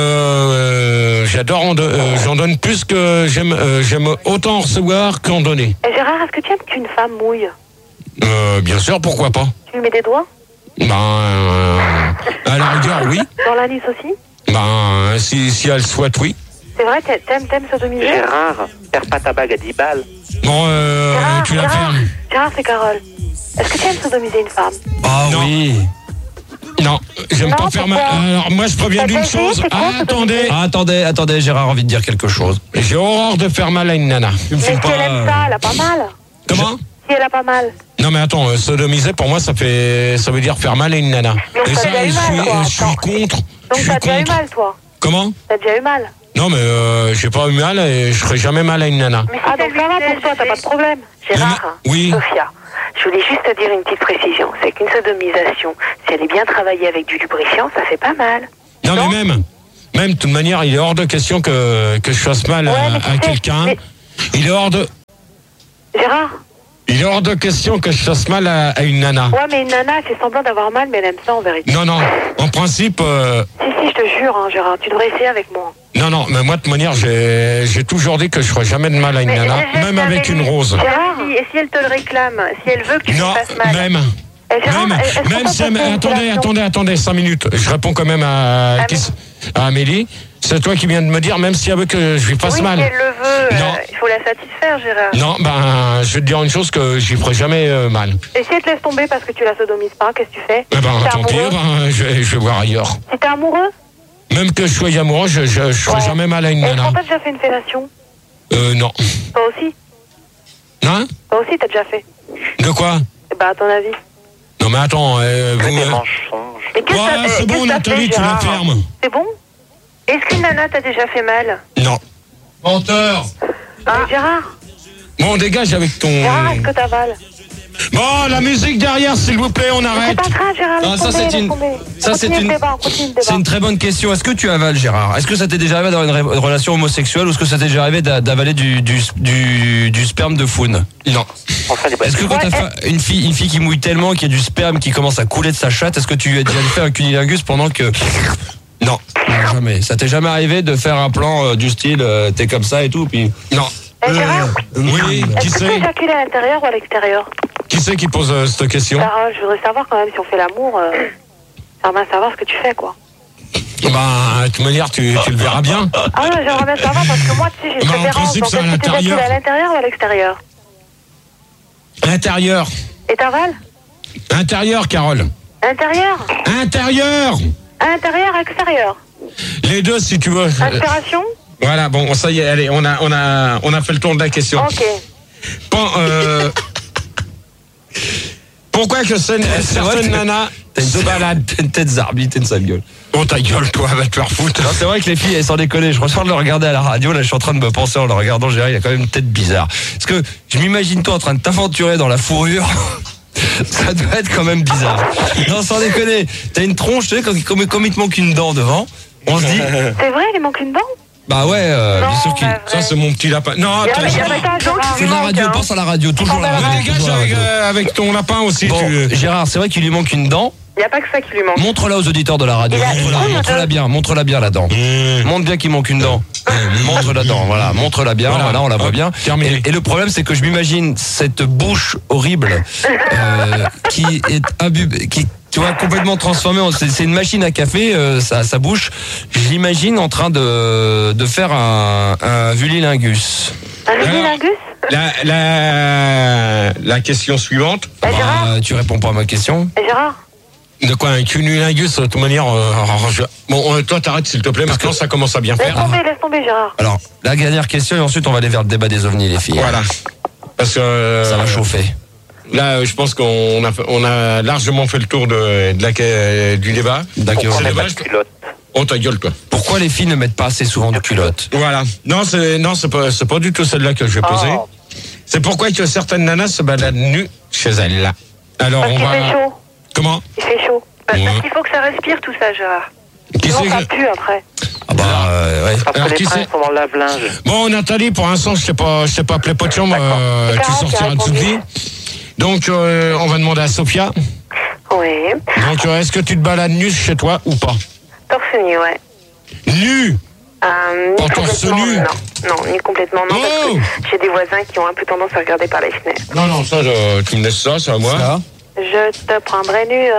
Euh, j'adore, en do- euh, j'en donne plus que j'aime, euh, j'aime autant en recevoir qu'en donner. Et Gérard, est-ce que tu aimes qu'une femme mouille? Euh, bien sûr, pourquoi pas. Tu lui mets des doigts? Ben, euh, à la rigueur, oui. Dans l'anus aussi? Ben, si, si elle souhaite, oui. C'est vrai, t'aimes, t'aimes sodomiser? Gérard, perds pas ta bague à dix balles. Bon, euh, Gérard, tu la Gérard, fermes. Gérard, c'est Carole. Est-ce que tu aimes sodomiser une femme? Ah Non. oui. Non, j'aime Non, pas faire ma... pourquoi? Alors, moi, je préviens T'as d'une essayé, chose. c'est quoi, Ah, ce attendez. Ah, attendez, attendez, Gérard a envie de dire quelque chose. J'ai horreur de faire mal à une nana. Tu me Mais files si pas, elle aime ça, elle a pas mal. Comment? Si elle a pas mal. Non, mais attends, euh, sodomiser, pour moi, ça fait, ça veut dire faire mal à une nana. Donc, Et t'as ça, déjà eu je mal, suis, quoi. je suis Attends. contre. Donc je suis t'as déjà eu contre. mal, toi. Comment? T'as déjà eu mal. Non, mais euh, j'ai pas eu mal et je ferai jamais mal à une nana. Mais ah, donc ça va pour toi, t'as pas de problème. Gérard, Oui. Sophia, je voulais juste te dire une petite précision. C'est qu'une sodomisation, si elle est bien travaillée avec du lubrifiant, ça fait pas mal. Non, Non. mais même, même, de toute manière, il est hors de question que, que je fasse mal Ouais, à, mais tu à sais, quelqu'un. mais- Il est hors de, Gérard? il est hors de question que je fasse mal à, à une nana. Ouais, mais une nana, elle fait semblant d'avoir mal, mais elle aime ça en vérité. Non, non. En principe, euh, Si, si, je te jure, hein, Gérard, tu devrais essayer avec moi. non, non. Mais moi, de toute manière, j'ai, j'ai toujours dit que je ferais jamais de mal à une Mais nana, je- je même t'avais avec dit- une rose. Gérard? Si- Et si elle te le réclame, si elle veut que tu Non, lui fasses mal. même. Eh, Gérard, Même, est-ce qu'on même peut si elle- passer une attendez, collation? attendez, attendez, cinq minutes. Je réponds quand même à, Ah, qui s- à Amélie. C'est toi qui viens de me dire, même si elle veut que je lui fasse Oui, mal. si elle le veut, Non. euh, il faut la satisfaire, Gérard. Non, ben, je vais te dire une chose que j'y ferai jamais euh, mal. Et si elle te laisse tomber parce que tu la sodomises pas, qu'est-ce que tu fais? Eh ben, T'es tant pis, amoureux? ben, je, vais- je vais voir ailleurs. Si t'es amoureux? Même que je sois amoureux, je, je, je ferai Ouais. jamais mal à une Est-ce nana. qu'on t'a déjà fait une fellation? Euh, non. Toi aussi? Hein? Toi aussi, t'as déjà fait? De quoi? Eh ben, à ton avis. Non, mais attends, euh, C'est vous... des euh, mensonges. Mais qu'est-ce ouais, que ça- c'est bon, qu'est-ce que ça Nathalie, fait, tu la Gérard fermes. C'est bon? Est-ce qu'une nana t'a déjà fait mal? Non. Menteur. Ah. Mais Gérard? Bon, dégage avec ton... Gérard, est-ce que t'avales? Bon, la musique derrière, s'il vous plaît, on C'est arrête. pas grave, Gérard, Ah, laisse ça, tomber, c'est laisse une- tomber. ça, c'est Continue le une- débat, on continue le débat. C'est une très bonne question. Est-ce que tu avales, Gérard? Est-ce que ça t'est déjà arrivé d'avoir une, ré- une relation homosexuelle ou est-ce que ça t'est déjà arrivé d'a- d'avaler du, du, du, du sperme de faune? Non. Enfin, les Est-ce que quand Ouais, t'as fait une fille, une fille qui mouille tellement, qu'il y a du sperme qui commence à couler de sa chatte, est-ce que tu as déjà fait un cunilingus pendant que... Non. Non, jamais. Ça t'est jamais arrivé de faire un plan euh, du style, euh, t'es comme ça et tout, puis... Non. Eh, Gérard, Oui, qui est-ce que tu c'est éjacules à l'intérieur ou à l'extérieur? Qui c'est qui pose euh, cette question? Carole, je voudrais savoir quand même si on fait l'amour. Euh, j'aimerais bien savoir ce que tu fais, quoi. Ben, de toute manière, tu, tu le verras bien. Ah ouais, j'aimerais bien savoir parce que moi, tu sais, j'ai Bah, une en préférence. principe, Donc, c'est à est-ce que tu éjacules l'intérieur. à l'intérieur ou à l'extérieur? Intérieur. Et t'avales? Intérieur, Carole. Intérieur? Intérieur. Intérieur, extérieur? Les deux, si tu veux. Inspiration? Voilà, bon, ça y est, allez, on a, on a, on a fait le tour de la question. Ok. Bon, euh, pourquoi que ce- vrai, certaines t'as- nanas T'as une, se baladent? t'as une tête zarbi, t'as une sale gueule. Oh, ta gueule, toi, va te faire foutre. Non, c'est vrai que les filles, elles sans déconner. Je ressors de le regarder à la radio. Là, je suis en train de me penser en le regardant. Gérard, il a quand même une tête bizarre. Parce que je m'imagine toi en train de t'aventurer dans la fourrure. Ça doit être quand même bizarre. Non, sans déconner. T'as une tronche, tu sais, comme, comme, comme il te manque une dent devant. On se dit, C'est vrai, il manque une dent? bah ouais, euh, bien sûr qu'il. mais Ça, vrai. c'est mon petit lapin. Non, Il y a- attends, il y a Gérard. pas de dent, C'est de la radio, pense à la radio, toujours la radio. Dégage toujours la avec, radio. euh, avec ton lapin aussi. Bon, tu- Gérard, c'est vrai qu'il lui manque une dent. Il n'y a pas que ça qui lui manque. Montre-la aux auditeurs de la radio. Il a- Montre-la, il a- montre-la bien, montre-la bien la dent. Mmh. Montre bien qu'il manque une dent. Montre la dent, voilà, montre-la bien, Voilà. voilà, on la voit Hop, bien. terminé. Et, et le problème, c'est que je m'imagine cette bouche horrible euh, qui est imbue- qui, tu vois, complètement transformée. en- C'est, c'est une machine à café, euh, sa, sa bouche. J'imagine en train de, de faire un, un vullilingus. Un vullilingus? La, la, la question suivante. Eh, Gérard? Bah, tu réponds pas à ma question. Eh, Gérard? De quoi, un cunilingus, de toute manière. euh, alors, je- Bon, euh, toi, t'arrêtes, s'il te plaît, maintenant, ça commence à bien Laisse faire. tomber, laisse tomber, Gérard. Alors, la dernière question et ensuite on va aller vers le débat des ovnis, les filles. Voilà. Parce que. euh, Ça va chauffer. Là, euh, je pense qu'on a, fait- on a largement fait le tour de, de la, euh, du débat. D'accord. On C'est met pas dommage. de culotte. Oh, ta gueule, toi. Pourquoi les filles ne mettent pas assez souvent de culottes? Voilà. Non, c'est, non, c'est pas, c'est pas du tout celle-là que je vais poser. Oh. C'est pourquoi que certaines nanas se baladent nues chez elles, là. Alors, Parce on qu'il fait va. chaud. Comment? Il fait chaud. Bah, Ouais. Parce qu'il faut que ça respire tout ça, Gérard. Qui Sinon, c'est ça que- pue après. Ah bah, euh, ouais. Parce Alors, que qui les c'est princes sont dans le lave-linge. Bon, Nathalie, pour l'instant, je t'ai pas, je t'ai pas appelé pas de chambre. euh, C'est tu Clara qui a sortiras de répondu. vie. Donc, euh, on va demander à Sophia. Oui. Donc, euh, est-ce que tu te balades nu chez toi ou pas? Torse nu, ouais. Nu. Euh, Pas ni torse complètement, nu. non. Non, ni complètement non, Oh. parce que j'ai des voisins qui ont un peu tendance à regarder par les fenêtres. Non, non, ça, je- tu me laisses ça, c'est à moi. Ça Je te prendrai nu. euh.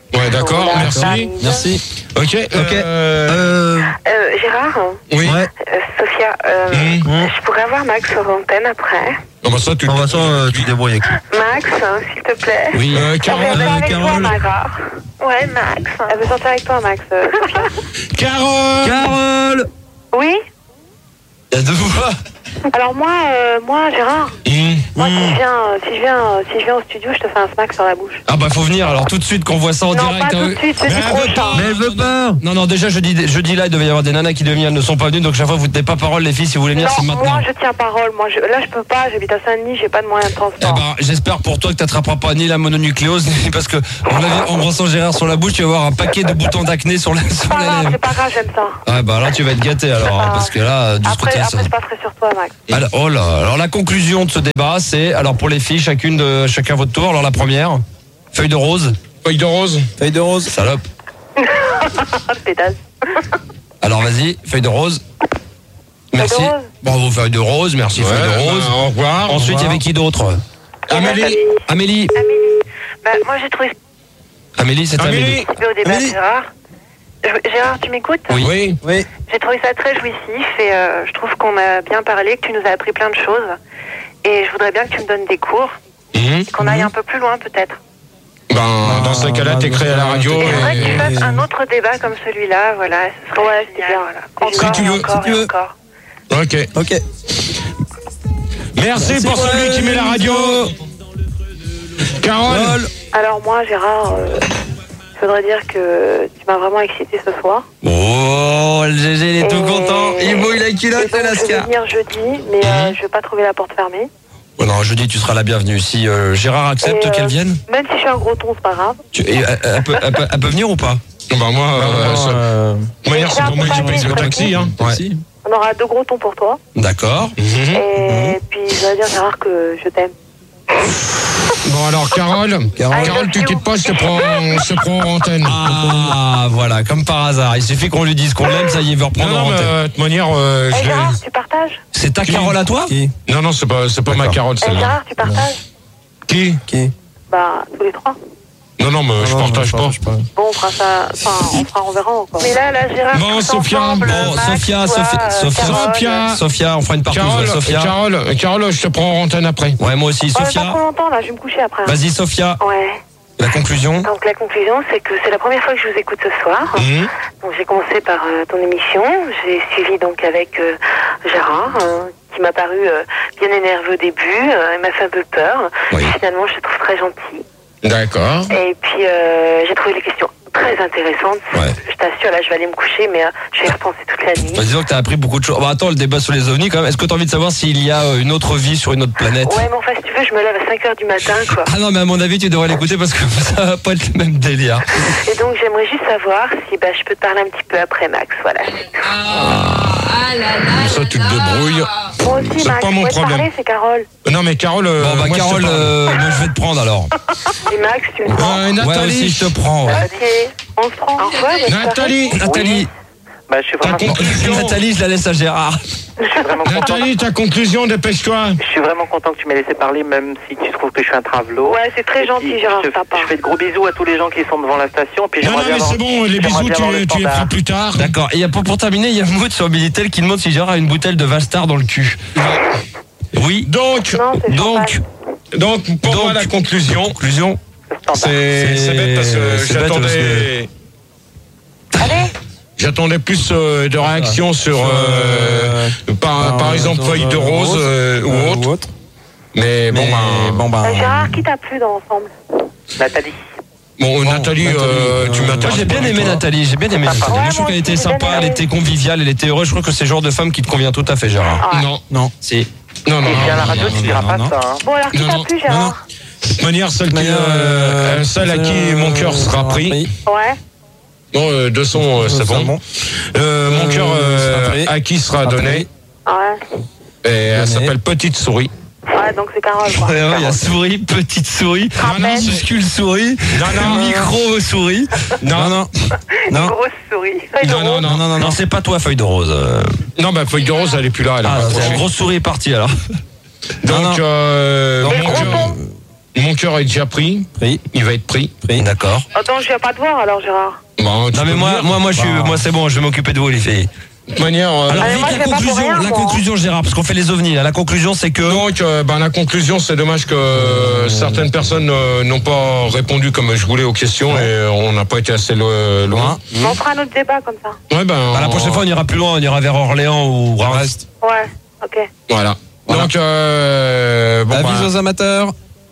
Ouais, d'accord, Voilà, merci. Marine. Merci. Ok, Ok. euh, Euh, Euh, Gérard, oui. ouais. euh, Sophia, euh, Mmh. je pourrais avoir Max sur l'antenne après. Ah bah ça, tu De toute façon, euh, tu te débrouilles avec lui. Max, hein, s'il te plaît. Oui. Euh, Elle Carole, veut sortir avec toi, Carole. Max. Ouais, Max. Elle veut sortir avec toi, Max. euh, Sophia. Carole. Carole. Oui. Il y a deux voix. Alors moi, euh, moi, Gérard, Mmh. moi, si je viens, euh, si je viens, euh, si je viens au studio, je te fais un smack sur la bouche. Ah bah faut venir alors tout de suite qu'on voit ça en Non, direct. pas tout hein. de suite, c'est Mais du elle veut prochain. pas. Mais elle veut pas. Non non déjà jeudi jeudi là il devait y avoir des nanas qui devaient venir, elles ne sont pas venues donc chaque fois vous tenez pas parole les filles si vous voulez venir c'est Non, maintenant. moi, je tiens parole. Moi, je, là, je peux pas. J'habite à Saint-Denis, j'ai pas de moyens de Eh transport. ben, j'espère pour toi que t'attraperas pas ni la mononucléose ni parce que en, l'avait- en brossant Gérard sur la bouche tu vas avoir un paquet de boutons d'acné sur la sur Pas la grave, lèvre. c'est pas grave, j'aime ça. Ah bah là tu vas être gâté alors hein, parce que là du ce Après, côté après, je passerai sur toi, Max. alors, oh là, alors la conclusion de ce débat c'est alors pour les filles chacune de chacun votre tour alors la première feuille de rose Feuille de rose. feuille de rose salope Pétasse. alors vas-y feuille de rose merci Feuille de rose. bravo feuille de rose merci Ouais, feuille de rose bah, au revoir. ensuite il y avait qui d'autre Amélie. Amélie Amélie. Bah, moi, j'ai trouvé Amélie c'est Amélie, Amélie. un petit peu au débat, Amélie. Gérard. Je- Gérard, tu m'écoutes? Oui. oui J'ai trouvé ça très jouissif et euh, je trouve qu'on a bien parlé, que tu nous as appris plein de choses. Et je voudrais bien que tu me donnes des cours, Mmh. qu'on aille un peu plus loin peut-être. Ben, dans ce cas-là, t'écris à la radio. Et j'aimerais que tu Et... fasses un autre débat comme celui-là, voilà. Ce serait ouais, c'est bien. Voilà. Encore, Si tu et veux, encore, si tu et veux. encore. Ok. ok Merci, pour ouais. celui qui met la radio. Carole. Alors moi, Gérard, euh, je voudrais dire que tu m'as vraiment excité ce soir. oh le G G il est tout Et- content il mouille la Et culotte donc, de je vais Lascar venir jeudi, mais euh, je vais pas trouver la porte fermée. oh non jeudi tu seras la bienvenue si euh, Gérard accepte Et, euh, qu'elle vienne Même si je suis un gros ton, c'est pas grave. tu, et, elle, elle peut, elle, peut, elle peut venir ou pas Ben, moi, euh, ça- de toute manière, c'est pour moi qui paye le taxi. Hein. ouais. On aura deux gros tons pour toi. D'accord Mhm. Et puis, je voudrais dire, Gérard, que je t'aime. Bon, alors, Carole. Carole, tu quittes pas, je te prends, je te prends en antenne. ah voilà comme par hasard il suffit qu'on lui dise qu'on l'aime ça y est il veut Non, reprendre non, en mais antenne. euh, de toute manière, euh, Eh, je vais... Gérard, tu partages? C'est ta Qui Carole à toi Non, non, c'est pas, c'est pas ma D'accord. Carole, Eh, celle-là. Gérard, tu partages? Qui Qui Bah, tous les trois. Non, non, mais je partage pas. Bon, on fera ça. Enfin, on fera, on verra encore. Mais là, là, Gérard. Bon, tous Sophia, ensemble, bon, Max, Sophia, toi, Sophia, euh, Sophia. Carole. Sophia. Sophia on fera une partouze Carole, ouais, Sophia Carole, Carole, je te prends en antenne après. ouais moi aussi Ouais, mais pas Sophia trop longtemps, là, je vais me coucher après. vas-y Sophia Ouais. la conclusion Donc, la conclusion, c'est que c'est la première fois que je vous écoute ce soir. Mhm. Donc, j'ai commencé par euh, ton émission. J'ai suivi donc avec euh, Gérard, euh, qui m'a paru euh, bien énervé au début. Euh, il m'a fait un peu peur. Oui. Finalement, je le trouve très gentil. D'accord. Et puis, euh, j'ai trouvé les questions très intéressantes. Ouais. Je t'assure, là, je vais aller me coucher, mais euh, je vais y repenser toute la nuit. Bah, disons que t'as appris beaucoup de choses. Bah, attends, le débat sur les ovnis quand même. Est-ce que t'as envie de savoir s'il y a euh, une autre vie sur une autre planète Ouais, mais enfin, si tu veux, je me lève à cinq heures du matin, quoi. Ah non, mais à mon avis, tu devrais l'écouter parce que ça va pas être le même délire. Et donc, j'aimerais juste savoir si bah, je peux te parler un petit peu après, Max. Voilà. Ah là là. Ça, tu te débrouilles. Moi aussi, C'est Max, pas mon moi, te problème. parler, c'est Carole. Non, mais Carole. euh, Bon, bah, moi, je te Carole, parle. euh, moi, je vais te prendre alors. Et Max, tu me prends. Euh, Ouais, Nathalie. aussi, je te prends. Ouais. Ok, on se prend. Au revoir, bonne soirée. Nathalie. Nathalie. Bah, je suis Ta vraiment, conclusion. Nathalie, je la laisse à Gérard. je suis vraiment content. Nathalie, ta conclusion, dépêche-toi. Je suis vraiment content que tu m'aies laissé parler, même si tu trouves que je suis un travelot. Ouais, c'est très Et gentil, puis, Gérard, je, te- sympa. je fais de gros bisous à tous les gens qui sont devant la station. Puis Non, non, j'aimerais bien mais avoir- c'est bon, les j'aimerais bisous, bien tu, avoir le les- tu les feras standard. plus tard. D'accord. Et pour, pour terminer, il y a Maud sur Minitel qui demande si Gérard a une bouteille de Vastar dans le cul. Oui. Donc, Non, c'est Donc, champagne. donc, pour Donc, moi, la conclusion, conclusion. c'est c'est bête parce que c'est bête j'attendais. Allez, J'attendais plus euh, de réactions sur, euh, par, par exemple, feuille de rose euh, ou autre. Mais bon, ben, bon, bah, euh, Gérard, qui t'a plu dans l'ensemble? Nathalie. bon, Nathalie, euh, tu Moi, m'intéresses. j'ai bien pas, aimé toi. Nathalie, j'ai bien aimé Nathalie. Ouais, Moi, je moi trouve qu'elle aussi, était j'ai sympa, bien elle aimé. était conviviale, elle était heureuse. Je crois que c'est le genre de femme qui te convient tout à fait, Gérard. Ouais. Non, Non. Si. non, non. Et puis à la non, radio, non, tu non, diras non, pas non. ça. Hein. Bon, alors, qui Non, t'a non, plu, non, Gérard? De toute manière, celle, qui, euh, celle à qui mon cœur sera pris. Ouais. Bon, euh, de son, euh, c'est bon. Euh, mon cœur euh, sera pris. à qui sera donné. Ouais. Et elle Donné. s'appelle Petite Souris. Ouais, donc c'est Carole, quoi. Ouais, ouais, il y a souris, petite souris, minuscule souris, Non, non, micro souris. Non, non, Non. Grosse souris. Feuille de non, non, rose. Non, non, non, non, c'est pas toi, feuille de rose. euh. non, bah feuille de rose, elle est plus là, elle a Ah, raccroché. la grosse souris est partie alors. Donc, non, non. euh, Non, mon mais cœur, gros mon Francoeur est déjà pris. Pris. Il va être pris. Pris. D'accord. Attends, je viens pas te voir alors, Gérard. Bon, non mais moi, moi, moi, je suis, moi c'est bon, je vais m'occuper de vous les filles. De toute manière. Euh, Alors Allez, vite moi, la je vais pas pour conclusion, rien, la moi. conclusion Gérard, parce qu'on fait les ovnis. Là. La conclusion c'est que. Donc, euh, ben, la conclusion, c'est dommage que euh, certaines personnes euh, n'ont pas répondu comme je voulais aux questions ouais. et on n'a pas été assez lo- loin. Mmh. On fera un autre débat comme ça. Ouais, ben. Bah, la prochaine fois, on ira plus loin, on ira vers Orléans ou Brest. Ouais, ok. Voilà. Voilà. Donc, euh, bon, avis ben, aux amateurs.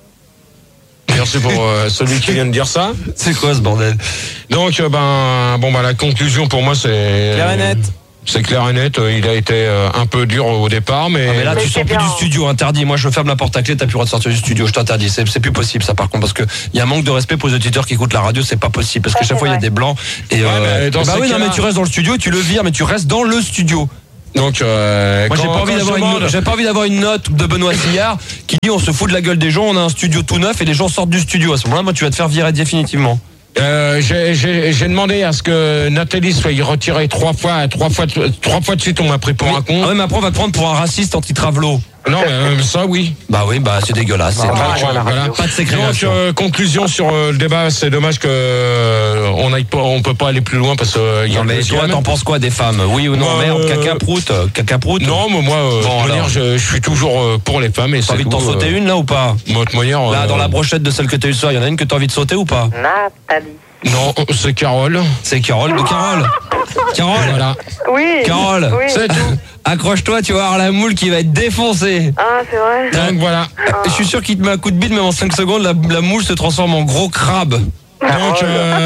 Merci pour euh, celui qui vient de dire ça. C'est quoi ce bordel? Donc, euh, ben, bon, ben, la conclusion pour moi, c'est. Clair et net. C'est clair et net. euh, Il a été euh, un peu dur au départ, mais. Ah, mais là, Mais tu c'est sors plus bien. du studio, interdit. Moi, je ferme la porte à clé, t'as plus le droit de sortir du studio, je t'interdis. C'est, c'est plus possible, ça, par contre, parce que il y a un manque de respect pour les auditeurs qui écoutent la radio, c'est pas possible. Parce Ça, que chaque c'est fois, il y a vrai. des blancs. Et, Ouais, euh, mais dans bah ces oui, non, cas-là- mais tu restes dans le studio, tu le vires, mais tu restes dans le studio. Donc, euh, Moi, quand- j'ai pas envie quand je d'avoir demande- une, j'ai pas envie d'avoir une note de Benoît Sillard qui dit on se fout de la gueule des gens, on a un studio tout neuf et les gens sortent du studio. À ce moment-là, moi, tu vas te faire virer définitivement. Euh, j'ai, j'ai, j'ai demandé à ce que Nathalie soit retirée trois fois, trois fois, trois fois de suite, on m'a pris pour un con. Ah ouais, mais après, on va te prendre pour un raciste anti-travelo. Non, mais euh, ça, oui. Bah oui, bah c'est dégueulasse. C'est Donc, pas, euh, voilà. pas de ségrégation. Donc, euh, conclusion sur euh, le débat, c'est dommage que euh, on aille pas, on peut pas aller plus loin parce que euh, il y a Non, le mais toi, deuxième. t'en penses quoi des femmes? Oui ou non? Bah, Merde, euh, caca prout, euh, caca prout. Non, mais moi, euh, Bon, de toute manière, alors. je, je suis toujours euh, pour les femmes et T'as c'est envie de tout, t'en sauter euh, une là ou pas? moi, de toute manière, Là, euh, dans la brochette de celle que t'as eu ce soir, il y en a une que t'as envie de sauter ou pas? Nathalie. non, c'est Carole. C'est Carole. Mais Carole Carole Voilà. Oui. Carole Oui. C'est tout. Accroche-toi, tu vas avoir la moule qui va être défoncée. Ah, c'est vrai. Donc voilà. Je suis sûr qu'il te met un coup de bite, même en cinq secondes, la, la moule se transforme en gros crabe. Donc,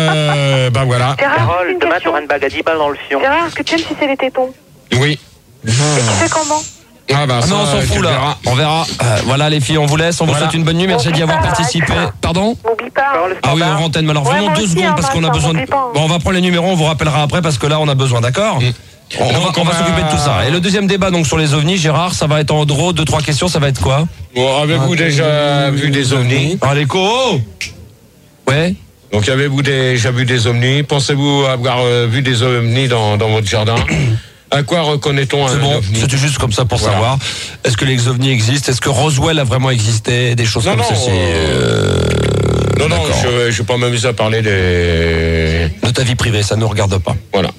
euh, bah voilà. Gérard, j'ai Carole, une demain, question. t'auras une bague à dix balles dans le fion. Gérard, est-ce que tu aimes si c'est les tétons? Oui. Et tu fais comment? Ah bah Ah ça, non, on s'en tu fout le là. verras. On verra. Euh, voilà les filles, on vous laisse. On vous Voilà. souhaite une bonne nuit. Merci d'y avoir participé. Pardon? M'oublie pas. Carole, Ah oui, standard. en antenne. Mais alors Ouais, vraiment moi deux aussi, secondes hein, parce qu'on a Max, besoin de. m'oublie pas. Bon, on va prendre les numéros, on vous rappellera après parce que là on a besoin, d'accord? On, on Donc, va, on on va va- s'occuper de tout ça. Et le deuxième débat donc sur les ovnis, Gérard, ça va être en draw, deux trois questions, ça va être quoi? Bon, avez-vous déjà vu des ovnis? Allez, co. Ouais. Donc, avez-vous déjà vu des ovnis? Pensez-vous avoir euh, vu des ovnis dans, dans votre jardin? À quoi reconnaît-on un C'est bon, ovni? c'était juste comme ça pour Voilà. savoir. Est-ce que les ovnis existent? Est-ce que Roswell a vraiment existé? Des choses Non, comme non, ceci. euh, Non, non, D'accord. je ne vais pas m'amuser à parler des... De ta vie privée, ça ne nous regarde pas. Voilà.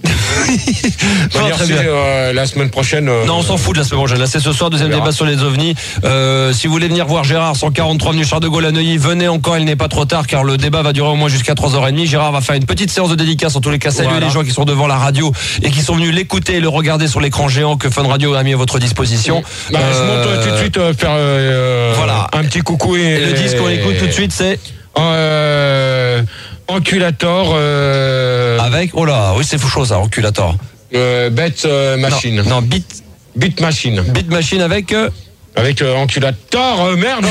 Non, Merci, très bien. euh, la semaine prochaine... euh, Non, on s'en fout de la semaine prochaine. Là, c'est ce soir, deuxième On verra. débat sur les ovnis. Euh, si vous voulez venir voir Gérard, cent quarante-trois avenue Charles de Gaulle à Neuilly, venez encore, il n'est pas trop tard, car le débat va durer au moins jusqu'à trois heures trente. Gérard va faire une petite séance de dédicace, en tous les cas, saluer Voilà. les gens qui sont devant la radio et qui sont venus l'écouter et le regarder sur l'écran géant que Fun Radio a mis à votre disposition. Bah, je Euh, monte euh, tout de suite euh, faire euh, voilà. un petit coucou et, Et le disque qu'on écoute tout de suite, c'est euh, Enculator euh, avec, oh là, oui, c'est fou chaud ça, Enculator. euh, Bête euh, Machine. Non, non, Beat, Beat Machine. Beat Machine avec. euh, Avec euh, Enculator, euh, merde.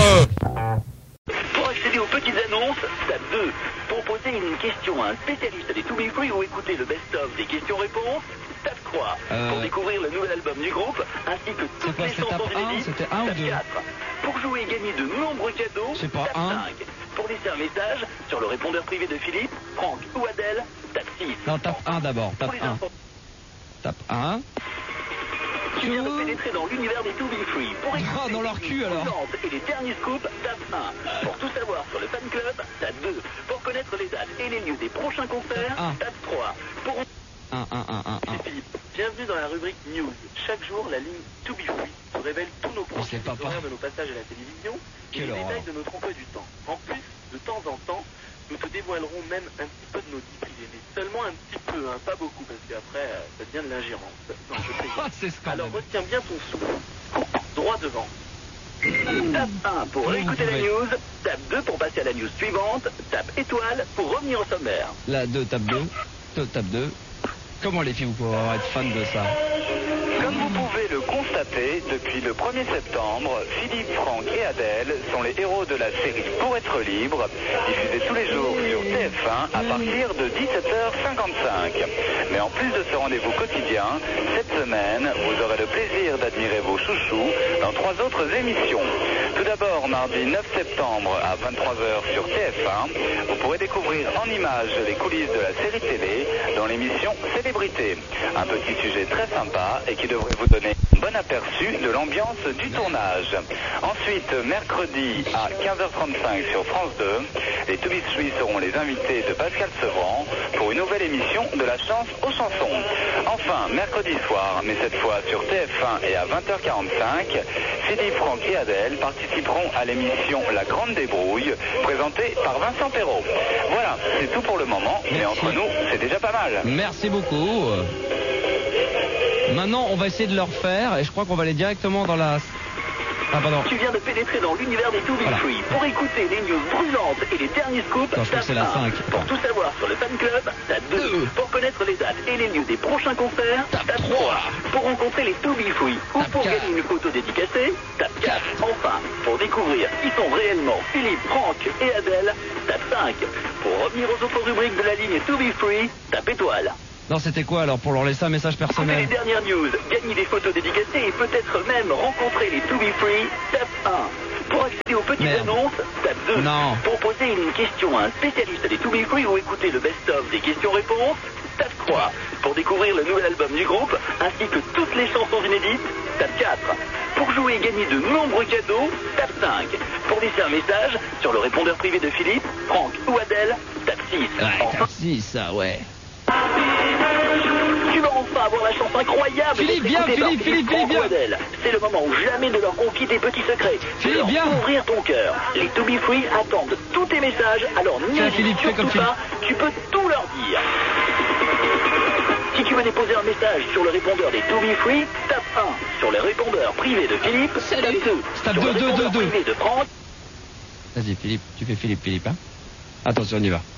Pour accéder aux petites annonces, tape deux. Pour poser une question à un spécialiste des To Be Free ou écouter le best-of des questions-réponses, tape trois. Euh... Pour découvrir le nouvel album du groupe, ainsi que toutes quoi, les c'est chansons tape un, inédites, c'était un ou tape deux quatre. Pour jouer et gagner de nombreux cadeaux, C'est pas tape un. cinq. Pour laisser un message sur le répondeur privé de Philippe, Franck ou Adèle, tape six. Non, tape un d'abord, tape Pour les un. infos, Tape un. tu viens de pénétrer dans l'univers des To Be Free. Pour écouter dans leur cul, alors. et les derniers scoops, tape un. Pour tout savoir sur le fan club, tape deux. Pour connaître les dates et les lieux des prochains concerts, un. tape trois. Pour un, un, un, un, un. Philippe, bienvenue dans la rubrique News. Chaque jour, la ligne To Be Free nous révèle tous nos projets, c'est pas les horaires de nos passages à la télévision et Quelle les horreur. détails de notre emploi du temps. En plus, de temps en temps, nous te dévoilerons même un petit peu de nos vies privées, mais seulement un petit peu, hein, pas beaucoup, parce qu'après, euh, ça devient de l'ingérence. Non, je préviens. Ah, c'est scandaleux. Alors retiens bien ton souffle. Droit devant. Tape un pour Comment réécouter vous la pouvez news. Tape deux pour passer à la news suivante. Tape étoile pour revenir au sommaire. La deux, tape deux. Deux, tape deux. Comment les filles vous pouvez avoir être fan de ça? Comme vous pouvez le constater, depuis le premier septembre, Philippe, Franck et Adèle sont les héros de la série Pour être libre, diffusée tous les jours sur T F un à partir de dix-sept heures cinquante-cinq. Mais en plus de ce rendez-vous quotidien, cette semaine, vous aurez le plaisir d'admirer vos chouchous dans trois autres émissions. Tout d'abord, mardi neuf septembre à vingt-trois heures sur T F un, vous pourrez découvrir en images les coulisses de la série télé dans l'émission Célébrité. Un petit sujet très sympa et qui devrait vous donner bon aperçu de l'ambiance du tournage. Ensuite, mercredi à quinze heures trente-cinq sur France deux, les To Be Three seront les invités de Pascal Sevran pour une nouvelle émission de la chance aux chansons. Enfin, mercredi soir, mais cette fois sur T F un et à vingt heures quarante-cinq, Philippe, Franck et Adèle participeront à l'émission La Grande Débrouille, présentée par Vincent Perrault. Voilà, c'est tout pour le moment, mais entre nous, c'est déjà pas mal. Merci beaucoup. Maintenant, on va essayer de leur faire et je crois qu'on va aller directement dans la... Ah, pardon. Tu viens de pénétrer dans l'univers des To Be Free. Pour écouter les news brûlantes et les derniers scoops, Attends, je crois que c'est la cinq. Pour tout savoir sur le fan club, tape deux. Pour connaître les dates et les lieux des prochains concerts, tape trois. Pour rencontrer les To Be Free ou pour gagner une photo dédicacée, tape quatre. Enfin, pour découvrir qui sont réellement Philippe, Franck et Adèle, tape cinq. Pour revenir aux autres rubriques de la ligne To Be Free, tape étoile. Non, c'était quoi alors pour leur laisser un message Écoutez personnel? les dernières news, gagner des photos dédicacées et peut-être même rencontrer les To Be Free, tape un. Pour accéder aux petites Merde. annonces, tape deux. Non. Pour poser une question à un spécialiste des To Be Free ou écouter le best-of des questions-réponses, tape trois. Pour découvrir le nouvel album du groupe, ainsi que toutes les chansons inédites, tape quatre. Pour jouer et gagner de nombreux cadeaux, tape cinq. Pour laisser un message sur le répondeur privé de Philippe, Franck ou Adèle, tape six. Ouais, Enfin, si, ça, ouais. tu vas enfin avoir la chance incroyable Philippe, d'être viens, écouté par Philippe, Philippe, Franck viens. ou Adèle. C'est le moment où jamais de leur confier tes petits secrets. De Philippe, leur viens. ouvrir ton cœur. Les To Be Free attendent tous tes messages, alors n'hésite Philippe, fais surtout comme Philippe. pas, tu peux tout leur dire. Si tu veux déposer un message sur le répondeur des To Be Free, tape un. Sur le répondeur privé de Philippe, tape deux. Tape Sur deux, le deux, répondeur deux, deux. privé de Franck, Vas-y, Philippe, tu fais Philippe, Philippe, hein. Attention, on y va.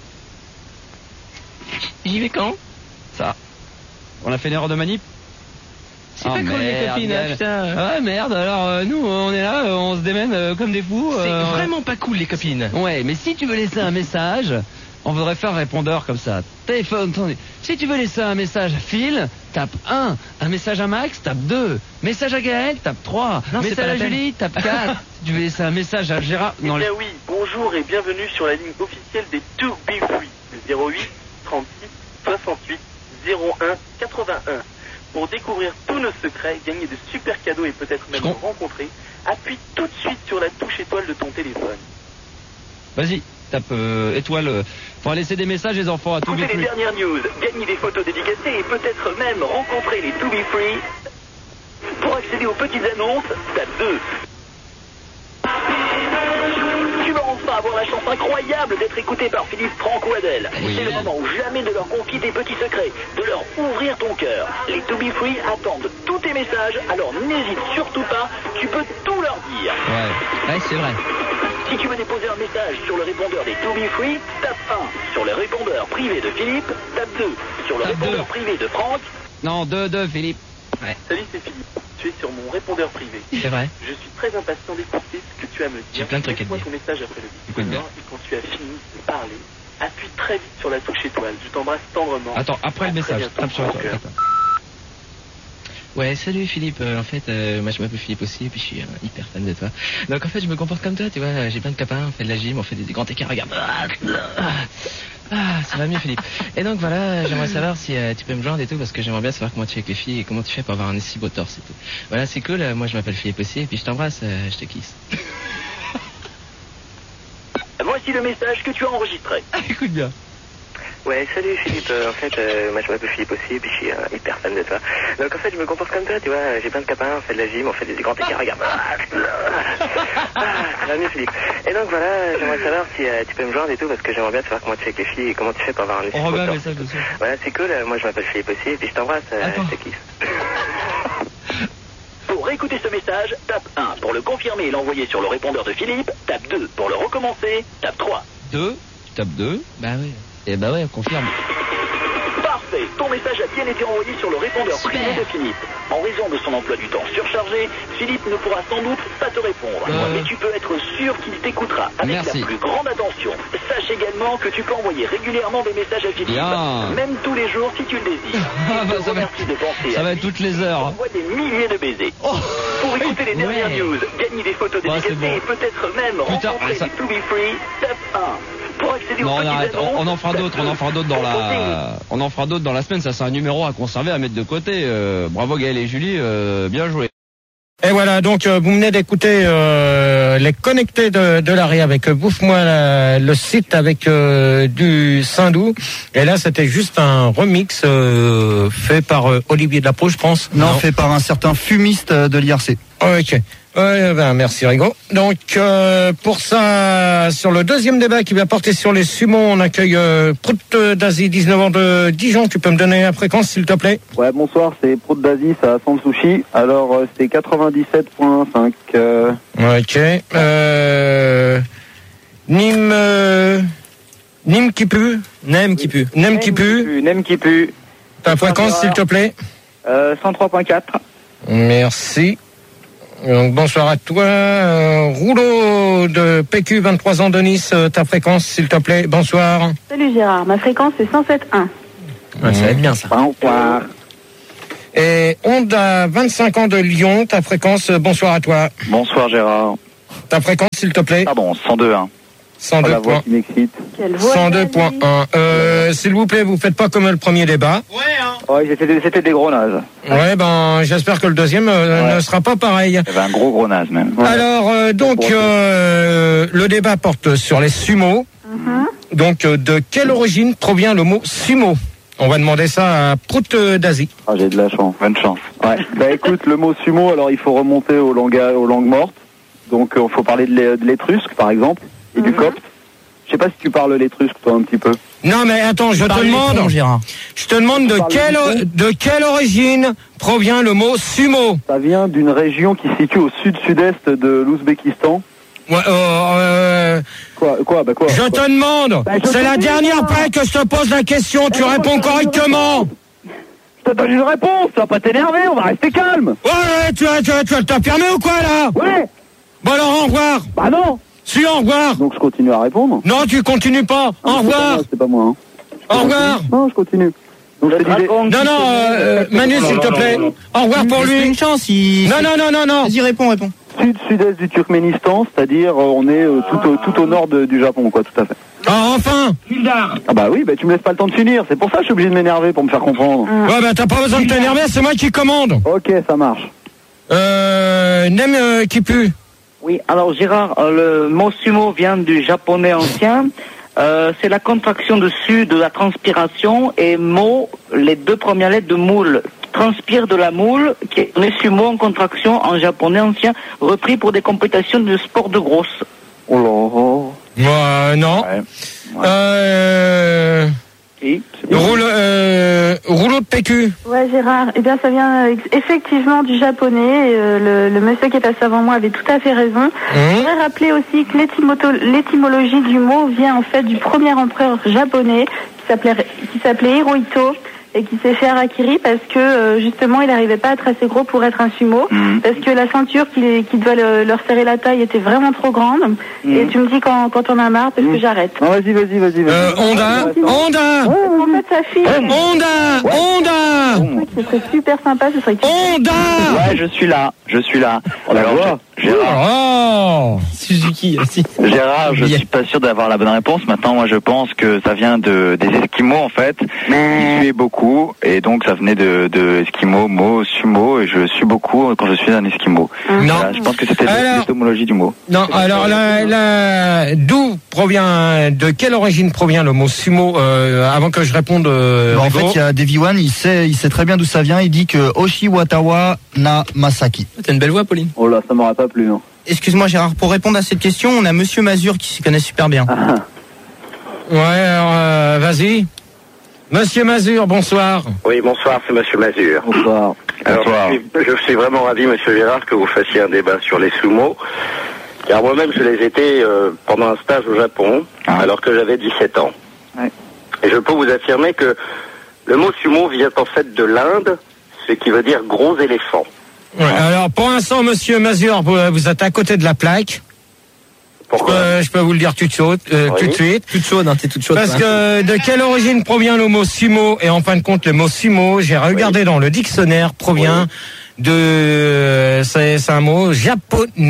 J'y vais quand? Ça. On a fait une erreur de manip? C'est pas cool les copines, hein, putain. Ah merde, alors euh, nous on est là, euh, on se démène euh, comme des fous. C'est euh, vraiment pas cool les copines. Ouais, mais si tu veux laisser un message, on voudrait faire un répondeur comme ça. Téléphone, attendez. Si tu veux laisser un message à Phil, tape un. Un message à Max, tape deux. Message à Gaël, tape trois. Non, c'est message pas la à peine. Julie, tape quatre. Si tu veux laisser un message à Gérard... Eh Non, bien les- oui, bonjour et bienvenue sur la ligne officielle des To Be Free, le zéro huit trente-six soixante-huit zéro un quatre-vingt-un. Pour découvrir tous nos secrets, gagner de super cadeaux et peut-être même Je nous comprends. rencontrer, appuie tout de suite sur la touche étoile de ton téléphone. Vas-y, tape euh, étoile. euh, Faudra laisser des messages les enfants à tout Écoutez les but. dernières news, gagner des photos dédicacées et peut-être même rencontrer les To Be Free. Pour accéder aux petites annonces, tape deux. Tu vas enfin avoir la chance incroyable d'être écouté par Philippe, Franck ou Adèle. Oui. C'est le moment où jamais de leur confier tes petits secrets, de leur ouvrir ton cœur. Les To Be Free attendent tous tes messages, alors n'hésite surtout pas, tu peux tout leur dire. Ouais, ouais c'est vrai. Si tu veux déposer un message sur le répondeur des To Be Free, tape un. Sur le répondeur privé de Philippe, tape deux. Sur le Tape répondeur deux. privé de Franck, Non, deux, deux, Philippe. Ouais, salut c'est Philippe. Tu es sur mon répondeur privé. c'est vrai. Je suis très impatient d'écouter ce que tu as à me dire. J'ai plein de trucs à te Laisse-moi dire. ton message après le bip Écoute bien. sonore et quand tu as fini de parler, appuie très vite sur la touche étoile. Je t'embrasse tendrement. Attends, après le À très message. bientôt, Tape sur mon étoile. cœur. Attends. Ouais, salut Philippe. Euh, en fait, euh, moi je m'appelle Philippe aussi, et puis je suis euh, hyper fan de toi. Donc en fait, je me comporte comme toi, tu vois. J'ai plein de copains, on fait de la gym, on fait des, des grands écarts, regarde. Ah, ah, ça va mieux Philippe. Et donc voilà, j'aimerais savoir si euh, tu peux me joindre et tout, parce que j'aimerais bien savoir comment tu fais avec les filles et comment tu fais pour avoir un si beau torse et tout. Voilà, c'est cool. euh, Moi je m'appelle Philippe aussi, et puis je t'embrasse, euh, je te kiss. Voici le message que tu as enregistré. Écoute bien. Ouais, salut Philippe, Euh, en fait, euh, moi je m'appelle Philippe aussi, et puis je suis euh, hyper fan de toi. Donc en fait, je me comporte comme toi, tu vois, j'ai plein de copains, on fait de la gym, on fait des grands écarts, regarde. Ah, ça va mieux Philippe. Et donc voilà, j'aimerais savoir si euh, tu peux me joindre et tout, parce que j'aimerais bien savoir comment tu fais avec les filles et comment tu fais pour avoir un On remet un beau message dessus. Voilà, c'est cool, euh, moi je m'appelle Philippe aussi, et puis je t'embrasse, euh, Attends. je te kiffe. Pour écouter ce message, tape un. Pour le confirmer et l'envoyer sur le répondeur de Philippe, tape deux. Pour le recommencer, tape trois. Deux, tu tapes deux. Bah oui. Et bah ouais, on confirme. Parfait. Ton message a bien été envoyé sur le répondeur Super. privé de Philippe. En raison de son emploi du temps surchargé, Philippe ne pourra sans doute pas te répondre. Euh. Mais tu peux être sûr qu'il t'écoutera avec Merci. la plus grande attention. Sache également que tu peux envoyer régulièrement des messages à Philippe. Bien. Même tous les jours si tu le désires. Ah, bah, Je te ça va- remercie de penser Ça à va lui. être toutes les heures. Envoie des milliers de baisers. Oh. Pour écouter les dernières Ouais. news, gagner des photos Ouais, dédicacées c'est bon. et peut-être même Putain, rencontrer ça- les To Be Free, tape un. pour accéder Non, aux on petits arrête. annonces. On, on en fera d'autres. On en fera d'autres dans la. On en fera d'autres dans la semaine. Ça, c'est un numéro à conserver, à mettre de côté. Euh, bravo Gaël et Julie, euh, bien joué. Et voilà, donc euh, vous venez d'écouter euh, les connectés de, de Larry avec euh, Bouffe-moi la- le site avec euh, du Saint-Doux. Et là, c'était juste un remix euh, fait par euh, Olivier Delapro, je pense. Non, fait par un certain fumiste de l'I R C. Ok. Ouais, ben, merci Rigo. Donc euh, pour ça, sur le deuxième débat qui va porter sur les sumos, on accueille euh, Prout d'Asie, dix-neuf ans de Dijon. Tu peux me donner la fréquence s'il te plaît? Ouais, bonsoir, c'est Prout d'Asie, ça Sans Sushi. Alors, euh, c'est quatre-vingt-dix-sept virgule cinq. Euh... Ok. Euh, Nîmes... Euh, Nîmes qui pue Nem qui pue. Nem qui pue. Nem qui pue. Ta fréquence s'il te plaît? Euh, cent trois virgule quatre. Merci. Donc, bonsoir à toi. Euh, Rouleau de P Q, vingt-trois ans de Nice. Euh, ta fréquence, s'il te plaît. Bonsoir. Salut Gérard, ma fréquence est cent sept virgule un. Ouais, ça va être bien ça. Bonsoir. Et Honda, vingt-cinq ans de Lyon. Ta fréquence, euh, bonsoir à toi. Bonsoir Gérard. Ta fréquence, s'il te plaît. Pardon, cent deux hein. cent deux La voix qui m'excite. Quelle voix cent deux point un. Euh, s'il vous plaît, vous faites pas comme le premier débat. Ouais, c'était, c'était des gros nazes. Ouais, ben, j'espère que le deuxième euh, Ouais. ne sera pas pareil. Il y avait un gros gros naze même. Alors, euh, donc, euh, le débat porte sur les sumos. Donc, euh, de quelle origine provient le mot sumo? On va demander ça à Prout euh, d'Asie. Ah, j'ai de la chance. Bonne chance. Ouais. Bah écoute, le mot sumo, alors il faut remonter aux langues, aux langues mortes. Donc, il faut parler de l'é- de l'étrusque, par exemple, et du copte. Je sais pas si tu parles l'étrusque, toi, un petit peu. Non, mais attends, je te demande, je te demande de quelle, o- de quelle origine provient le mot sumo? Ça vient d'une région qui se situe au sud-sud-est de l'Ouzbékistan. Ouais, euh, euh, Quoi, quoi, bah quoi je quoi te demande, Bah, je c'est te la dis, dernière moi. fois que je te pose la question, tu Eh, réponds moi, je te donne une correctement. Je te donne une réponse, tu vas pas t'énerver, on va rester calme. Ouais, ouais, tu vas, tu vas, tu vas t'affirmer ou quoi, là? Ouais. Bon, alors, au revoir. Bah non. Si, au revoir. Donc je continue à répondre. Non, tu continues pas. Au Ah, c'est pas revoir. moi, C'est pas moi. Hein. Au revoir. Non, je continue. Donc je te disais... Non, non, euh, Manu, s'il te plaît. Au revoir pour lui. Une chance, il... Non, non, non, non, non. Vas-y, réponds, réponds. Sud-sud-est du Turkménistan, c'est-à-dire euh, on est euh, tout, au, tout au nord de- du Japon, quoi, tout à fait. Ah, enfin. Ah bah oui, bah tu me laisses pas le temps de finir, c'est pour ça que je suis obligé de m'énerver pour me faire comprendre. Ouais, bah t'as pas besoin de t'énerver, c'est moi qui commande. Ok, ça marche. Euh, Nem euh, qui pue. Oui, alors Gérard, euh, le mot sumo vient du japonais ancien. Euh, c'est la contraction dessus de la transpiration et mo, les deux premières lettres de moule. Transpire de la moule, qui est le sumo en contraction en japonais ancien, repris pour des compétitions de sport de grosse. Oh là. Ouais, non. Euh... Rouleau, euh, rouleau de P Q. Ouais Gérard, eh bien ça vient euh, effectivement du japonais. Euh, le, le monsieur qui est passé avant moi avait tout à fait raison. Je voudrais rappeler aussi que l'étymoto- l'étymologie du mot vient en fait du premier empereur japonais qui s'appelait qui s'appelait Hirohito et qui s'est fait harakiri parce que euh, justement il n'arrivait pas à être assez gros pour être un sumo, parce que la ceinture qui, qui doit le- leur serrer la taille était vraiment trop grande. Et tu me dis quand, quand on a marre parce que j'arrête. Non, vas-y, vas-y, vas-y. vas-y. Euh, Honda, Honda, En fait sa fille. Honda, Honda. Ce serait super sympa, ce serait. Honda. Ouais, je suis là, je suis là. Alors, Gérard. Oh, Suzuki, aussi. Gérard, je suis pas sûr d'avoir la bonne réponse. Maintenant, moi, je pense que ça vient de des Esquimaux, en fait. Ils suaient beaucoup, et donc ça venait de, de Esquimaux, mot, sumo, et je suis beaucoup quand je suis un Esquimau. Non. Voilà, je pense que c'était Alors- l'étymologie du mot. Non, alors la, la, d'où provient, de quelle origine provient le mot sumo euh, avant que je réponde euh, Bah, en Rigo. fait, il y a Davy One, il sait, il sait très bien d'où ça vient. Il dit que Oshiwatawa na Masaki. T'as une belle voix, Pauline. Oh là, ça m'aurait pas plu, non. Excuse-moi, Gérard, pour répondre à cette question, on a Monsieur Mazur qui s'y connaît super bien. Ouais, alors euh, vas-y. Monsieur Mazur, bonsoir. Oui, bonsoir, c'est Monsieur Mazur. Bonsoir. Alors, Je, suis, je suis vraiment ravi, Monsieur Gérard, que vous fassiez un débat sur les sumo. Car moi-même, je les étais euh, pendant un stage au Japon, alors que j'avais dix-sept ans. Ouais. Et je peux vous affirmer que le mot sumo vient en fait de l'Inde, ce qui veut dire gros éléphant. Ouais, alors pour l'instant, Monsieur Mazur, vous, vous êtes à côté de la plaque. Pourquoi je, peux, je peux vous le dire tout de suite. Euh, Oui. tout de suite. Toute chaude, hein, t'es toute chaude. Parce hein. que de quelle origine provient le mot sumo? Et en fin de compte, le mot sumo, j'ai regardé dans le dictionnaire, provient de... C'est c'est un mot japonais.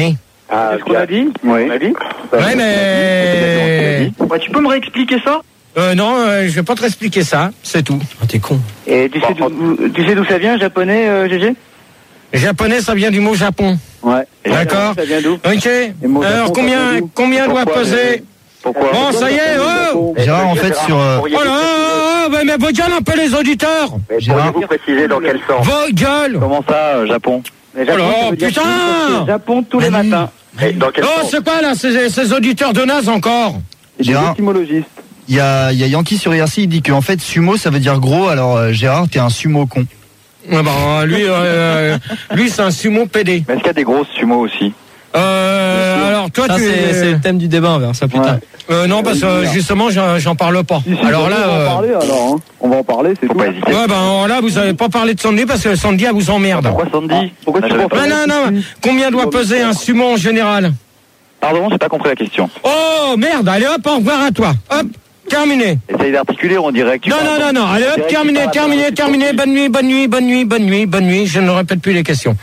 Ah, c'est ce qu'on a dit. Oui. On a dit. Ouais, mais... Ouais, tu peux me réexpliquer ça? Euh, non, euh, je vais pas te réexpliquer ça, c'est tout. Oh, t'es con. Et tu sais d'où, tu sais d'où ça vient, japonais, euh, G G? Japonais, ça vient du mot Japon. Ouais. D'accord. Ça vient d'où? Ok. Alors, combien, combien doit peser? Pourquoi? Bon, ça y est, oh! Gérard, en fait, sur... euh, Oh là, oh, oh, mais vos gueules un peu les auditeurs! Pourriez-vous préciser dans quel sens? Vos gueules! Comment ça, euh, Japon? Mais Japon, Oh là, ça veut dire putain! que Japon tous les matins. Et dans quel Oh, sens? c'est quoi là, ces, ces auditeurs de naze encore? Des Gérard, étymologistes. il y a, il y a Yankee sur I R C, il dit qu'en fait, sumo, ça veut dire gros. Alors, euh, Gérard, t'es un sumo con. Ah bah, lui, euh, lui c'est un sumo pédé. Mais est-ce qu'il y a des grosses sumo aussi? Euh, alors toi, Ça, tu c'est, es... c'est le thème du débat, on verra ça plus tard. Euh, non, parce que justement, j'en, j'en parle pas. Si, si, alors on là, va en euh... parler alors. Hein. On va en parler, c'est tout. Pas hésiter. ouais, ben alors là, vous avez pas parlé de Sandy parce que Sandy, elle vous emmerde. Pourquoi Sandy? Pourquoi tu penses? Non, non, non. Combien doit peser un sumo en général? Pardon, j'ai pas compris la question. Oh merde, allez hop, au revoir à toi. Hop, terminé. Essaye d'articuler, on dirait que tu Non, parles non, pas. non, non, allez On hop, dirait que tu terminé, parles terminé, pas. terminé. Bonne nuit, bonne nuit, bonne nuit, bonne nuit, bonne nuit. Je ne répète plus les questions.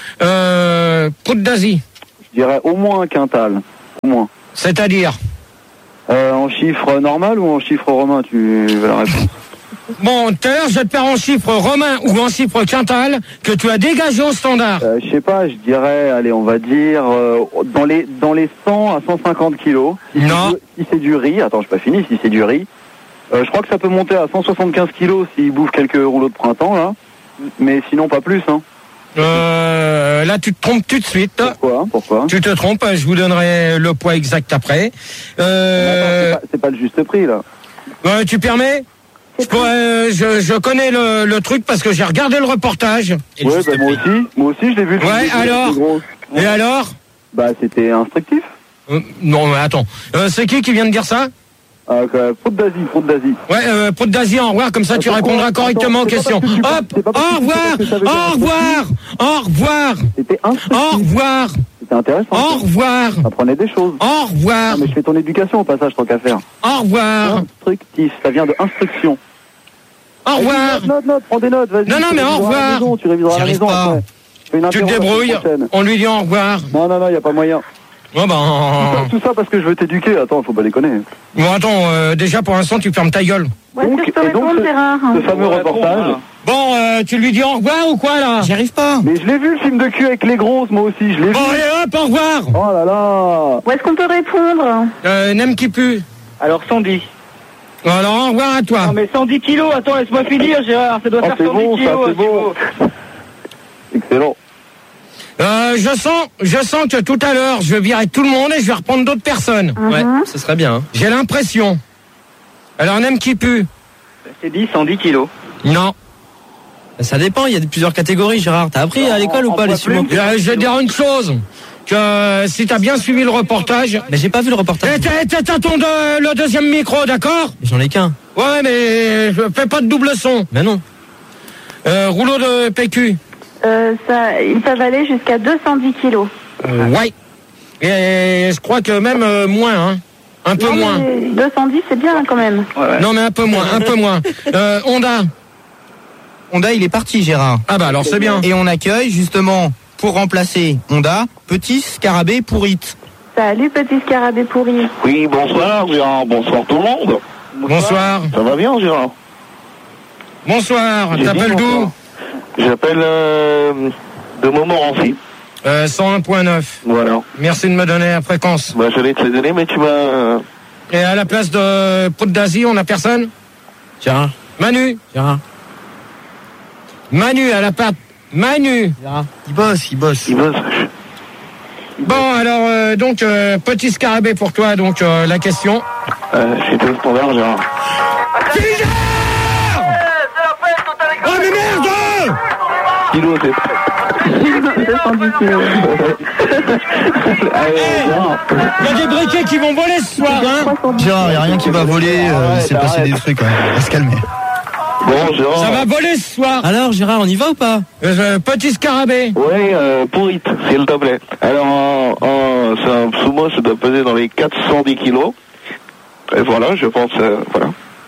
Euh, Prout d'Asie. Je dirais au moins un quintal. Au moins. C'est-à-dire? Euh, en chiffre normal ou en chiffre romain, tu veux la réponse? Bon, tout à l'heure, je vais te faire en chiffre romain ou en chiffre quintal que tu as dégagé au standard. Euh, je sais pas, je dirais, allez, on va dire euh, dans les dans les cent à cent cinquante kilos. Si non. C'est du, si c'est du riz, attends, je pas fini. Si c'est du riz, euh, je crois que ça peut monter à cent soixante-quinze kilos s'il bouffe quelques rouleaux de printemps là. Mais sinon pas plus, hein. Euh, là, tu te trompes tout de suite. Pourquoi? Pourquoi? Tu te trompes. Je vous donnerai le poids exact après. Euh... Attends, c'est, pas, c'est pas le juste prix là. Ouais, tu permets? Je, pourrais, je, je connais le, le truc parce que j'ai regardé le reportage. Ouais, bah, moi aussi, moi aussi je l'ai vu. Ouais, alors Et alors Bah, c'était instructif. euh, Non, mais attends. Euh, c'est qui qui vient de dire ça? Euh, Prout d'Asie, Prout d'Asie. Ouais, euh, Prout d'Asie, au revoir, comme ça tu Attends, répondras attends, correctement aux c'est pas questions. parce que tu penses- Hop, c'est pas parce que au tu revoir, penses que ça veut dire au revoir, au revoir, C'était instructif. au revoir, C'était intéressant. au revoir, Apprenez des choses. au revoir, Ah, mais je fais ton éducation au passage, tant qu'à faire. au revoir, Instructif, ça vient de instruction. au revoir. Note, note, note, prends des notes, vas-y. Non, non, tu mais au réviseras à la revoir. maison, Tu réviseras à la J'y arrive maison pas. après. Je fais une Tu te interro la semaine débrouilles, prochaine. on lui dit au revoir. Non, non, non, y a pas moyen. Oh ben... Tout ça, tout ça parce que je veux t'éduquer, attends, faut pas déconner. Bon, attends, euh, déjà pour l'instant tu fermes ta gueule. Ouais, est-ce que je peux et donc, répondre, ce- Gérard? Ce fameux reportage. Bon, euh, tu lui dis au revoir ou quoi là? J'y arrive pas. Mais je l'ai vu le film de cul avec les grosses, moi aussi, je l'ai Bon, vu. allez hop, au revoir. Oh là là. Où est-ce qu'on peut répondre? Euh, n'aime qui pue. Alors cent dix. Alors au revoir à toi. Non mais cent dix kilos, attends, laisse-moi finir Gérard, ça doit Oh, faire c'est cent dix bon, ça, kilos. c'est bon. Excellent. Euh, je sens, je sens que tout à l'heure, je vais virer tout le monde et je vais reprendre d'autres personnes. Ouais, ce serait bien. Hein. J'ai l'impression. Alors, n'aime qui pue? C'est dit cent dix kilos. Non. Ça dépend, il y a plusieurs catégories, Gérard. T'as appris à l'école ou pas les sumo? Euh, je vais dire une chose. Que si t'as bien suivi le reportage. Mais j'ai pas vu le reportage. Eh, t'as, t'as, t'as ton de- le deuxième micro, d'accord? J'en ai qu'un. Ouais, mais je fais pas de double son. Mais non. Euh, rouleau de P Q. Euh, ça, ils peuvent aller jusqu'à deux cent dix kilos. Euh, ouais. Et je crois que même euh, moins, hein. Un peu Non, moins. mais deux cent dix, c'est bien quand même. Non, mais un peu moins, un peu moins. Euh, Honda. Honda, il est parti, Gérard. Ah bah alors c'est bien. Et on accueille justement pour remplacer Honda, Petit Scarabée Pourrite. Salut, petit scarabée pourri. Oui, bonsoir Gérard, bonsoir tout le monde. Bonsoir. Ça va bien Gérard? Bonsoir. J'ai T'appelles dit d'où? bonsoir. J'appelle euh, de Montmorency. euh, cent un point neuf. Voilà. Merci de me donner la fréquence. Bah, j'allais te les donner, mais tu m'as... euh, Et à la place de Prout d'Asie, on a personne? Gérard. Manu. Gérard. Manu à la patte. Manu. Gérard. Il bosse, il bosse. Il bosse. Bon, alors, euh, donc, euh, petit scarabée pour toi, donc, euh, la question. Euh, C'était le standard Gérard. Oh, mais merde! Kilo, c'est... deux cent dix kilos. Allez, Gérard. Il y a des briquets qui vont voler ce soir, hein? Gérard, il n'y a rien qui va voler, euh, il s'est passé des trucs, hein. On va se calmer. Bon, Gérard. Ça va voler ce soir. Alors, Gérard, on y va ou pas? Euh, petit scarabée. Oui, euh, pourrite, s'il te plaît. Alors, en, en, c'est un sumo, ça doit peser dans les quatre cent dix kilos. Et voilà, je pense, euh, voilà.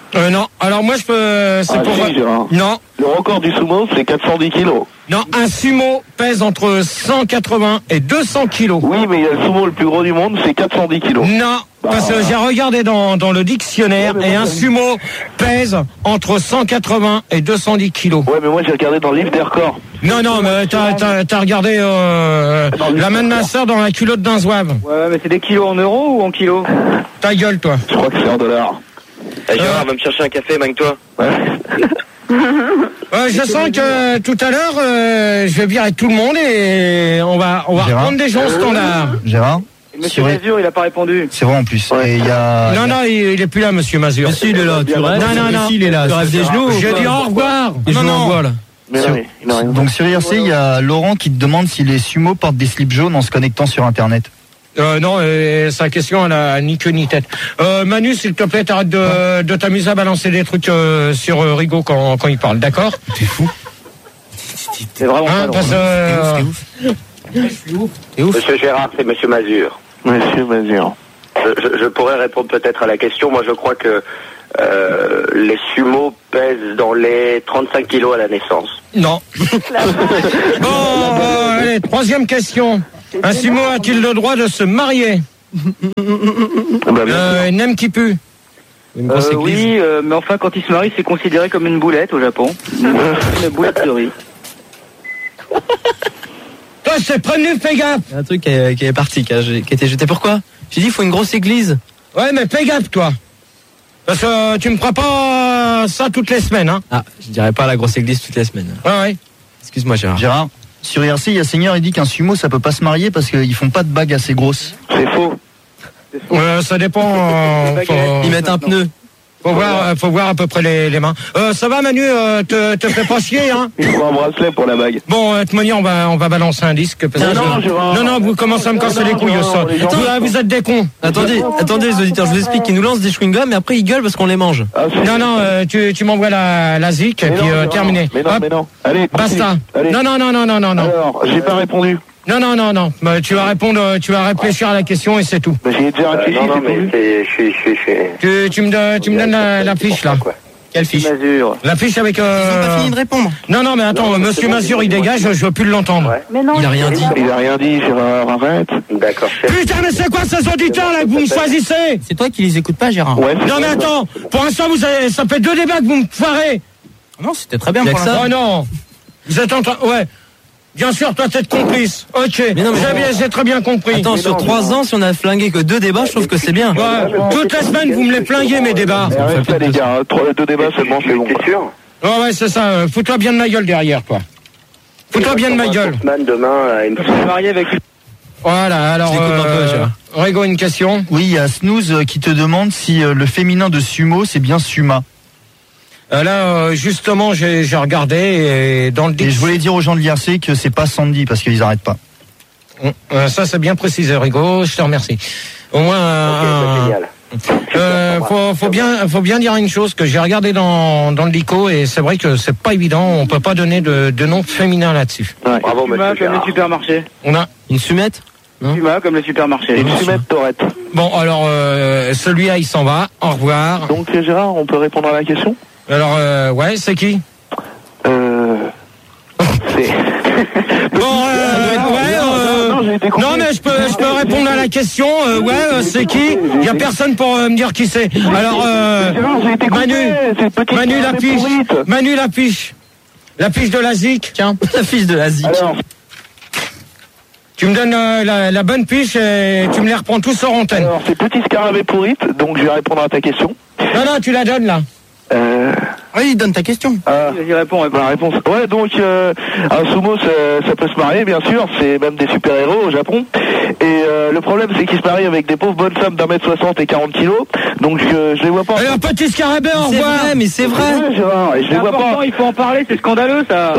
Euh, non, alors moi je peux... C'est Ah, pour... si, Gérard. Non. Le record du sumo, c'est quatre cent dix kilos. Non, un sumo pèse entre cent quatre-vingts et deux cents kilos. Oui, mais il y a le sumo le plus gros du monde, c'est quatre cent dix kilos. Non, parce que j'ai regardé dans, dans le dictionnaire et un sumo pèse entre cent quatre-vingts et deux cent dix kilos. Ouais, mais moi j'ai regardé dans le livre des records. Non, non, mais t'as, t'as, t'as regardé euh, la main de ma soeur dans la culotte d'un zouave. Ouais, mais c'est des kilos en euros ou en kilos? Ta gueule, toi. Je crois que c'est en dollars. Eh, Gérard, va me chercher un café, manque-toi. Ouais. Euh, je sens que tout à l'heure, euh, je vais virer tout le monde et on va, on va Gérard. reprendre des gens au standard. Gérard Monsieur Sur- Mazur, il a pas répondu. C'est vrai en plus. Et il y a... Non, non, il, il est plus là, monsieur Mazur. Mais si, il est là, tu rêves. Non, non, non. Si, il est là. Tu rêves des genoux. J'ai dit au revoir. Des Non, genoux en non. bois, là. Mais Sur- non, il a rien. Donc sur I R C, il y a Laurent qui te demande si les sumos portent des slips jaunes en se connectant sur Internet. Euh, non, euh, sa question, elle a ni queue ni tête. Euh, Manu, s'il te plaît, t'arrêtes de, de t'amuser à balancer des trucs euh, sur euh, Rigaud quand, quand il parle, d'accord? T'es fou. C'est vraiment Hein, pas parce, drôle. euh, C'est ouf. Monsieur Gérard, c'est Monsieur Mazur. Monsieur Mazur. Je, je- je pourrais répondre peut-être à la question. Moi, je crois que euh, les sumos pèsent dans les trente-cinq kilos à la naissance. Non. Bon, euh, allez, troisième question. Un sumo a-t-il le droit de se marier? Bah, bien Euh, n'aime qui pue. Une Euh, grosse église. oui, euh, mais enfin, quand il se marie, c'est considéré comme une boulette au Japon. Une boulette de riz. Toi, je t'ai prévenu, fais gaffe. Il y a un truc qui est, qui est parti, qui a, qui a été jeté. Pourquoi? J'ai dit, il faut une grosse église. Ouais, mais fais gaffe, toi. Parce que euh, tu me feras pas ça toutes les semaines, hein. Ah, je dirais pas la grosse église toutes les semaines. Ouais, ouais. Excuse-moi, Gérard. Gérard, sur I R C, il y a Seigneur, il dit qu'un sumo, ça peut pas se marier parce qu'ils font pas de bague assez grosse. C'est faux. Euh, ça dépend. euh, faut, Ils mettent un pneu. faut voir, euh, faut voir à peu près les, les mains. Euh, ça va, Manu, euh, te, te fais pas chier, hein. Il faut un bracelet pour la bague. Bon, euh, de toute manière, on va, on va balancer un disque. Parce que Non, non, je- Gérard. non, non, vous commencez à me casser Non, les couilles, Gérard, ça. les gens- Vous, ah, vous êtes des cons. Attendez, attendez les auditeurs, je vous explique. Ils nous lancent des chewing-gums et après ils gueulent parce qu'on les mange. Ah, c'est- Non, non, euh, tu, tu m'envoies la, la zik et Mais puis non, euh, Gérard. terminé. Mais non, Hop, mais non. Allez, basta. continue. Allez. Non, non, non, non, non, non, non. Alors, j'ai pas répondu. Non, non, non, non. Bah, tu vas répondre, euh, tu vas réfléchir à la question et c'est tout. Bah, j'ai déjà Euh, réfléchi, non, non, c'est mais tout. c'est, je suis, je suis, je suis. Tu, tu me donnes, tu me donnes la, la fiche là. Quoi. Quelle fiche? Mazur. La fiche avec. Euh... Ils ont pas fini de répondre. Non, non, mais attends, Non, Monsieur c'est bon, Mazur, c'est il bon, dégage, c'est bon. je veux plus l'entendre. Ouais. Mais non, Il a rien dit. Il a rien dit, Gérard, arrête. D'accord, chef. Putain, mais c'est quoi ces auditeurs là que vous me choisissez? C'est toi qui les écoutes pas, Gérard. Ouais, c'est Non, mais attends, pour l'instant, vous avez, ça fait deux débats que vous me foirez. Non, c'était très bien pour l'instant. Oh non. Vous êtes en train. Ouais. Bien sûr, toi, t'es complice. Ok. Mais non, mais- J'ai bien- j'ai très bien compris. Attends, sur trois ans, si on a flingué que deux débats, je trouve que c'est bien. Ouais, toutes les semaines, vous me les flinguez, mes débats. Eh, arrête ça, les gars. hein. Trois- Deux débats seulement, c'est bon. T'es sûr? Ouais, ouais, c'est ça. euh, Fous-toi bien de ma gueule derrière, quoi. Fous-toi bien de ma gueule. Man, demain, euh, il me Je suis marié avec une... Voilà, alors. Je l'écoute un peu, Euh, Gérard. Rigo, une question. Oui, il y a Snooze euh, qui te demande si euh, le féminin de sumo, c'est bien Suma. Euh, là, euh, justement, j'ai j'ai regardé et dans le Et je voulais dire aux gens de l'I R C que c'est pas Sandy parce qu'ils arrêtent pas. Euh, ça, c'est bien précisé, Rigo. Je te remercie. Au moins, euh, génial. euh, faut, faut bien, faut bien dire une chose que j'ai regardé dans dans le Lico et c'est vrai que c'est pas évident. On peut pas donner de, de nom féminin là-dessus. Ouais. Bravo, Puma monsieur comme les Gérard. supermarchés. On a Une sumette? Non. Puma comme les supermarchés. Une sumette Tourette. bon. Alors, euh, celui-là, il s'en va. Au revoir. Donc, euh, Gérard, on peut répondre à la question? Alors, euh, ouais, c'est qui? Euh. C'est. Bon, euh, ouais. euh, non, j'ai été coupé. non, mais je peux, je peux répondre à la question. Euh, ouais, euh, c'est qui? Il y a personne pour euh, me dire qui c'est. Alors, euh, Gérard, j'ai été coupé. Manu, C'est petit Manu la carré fiche, pourrite. Manu la fiche, la fiche de la zik. Tiens, La fiche de la zik. Alors, tu me donnes euh, la, la bonne fiche et tu me les reprends tous sur antenne. alors c'est petit scarabée pourrite, donc je vais répondre à ta question. Non, non, tu la donnes là. Euh. Oui, donne ta question. Ah, Vas-y, réponds, réponds. la réponse. Ouais, donc euh, un sumo, ça, ça peut se marier, bien sûr. C'est même des super-héros au Japon. Et euh, le problème, c'est qu'ils se marient avec des pauvres bonnes femmes d'un mètre soixante et quarante kilos. Donc je, je les vois pas. Alors, petit scarabée, au C'est revoir. vrai, mais c'est vrai. Ouais, Gérard, et je C'est les vois important, pas. il faut en parler, c'est scandaleux ça.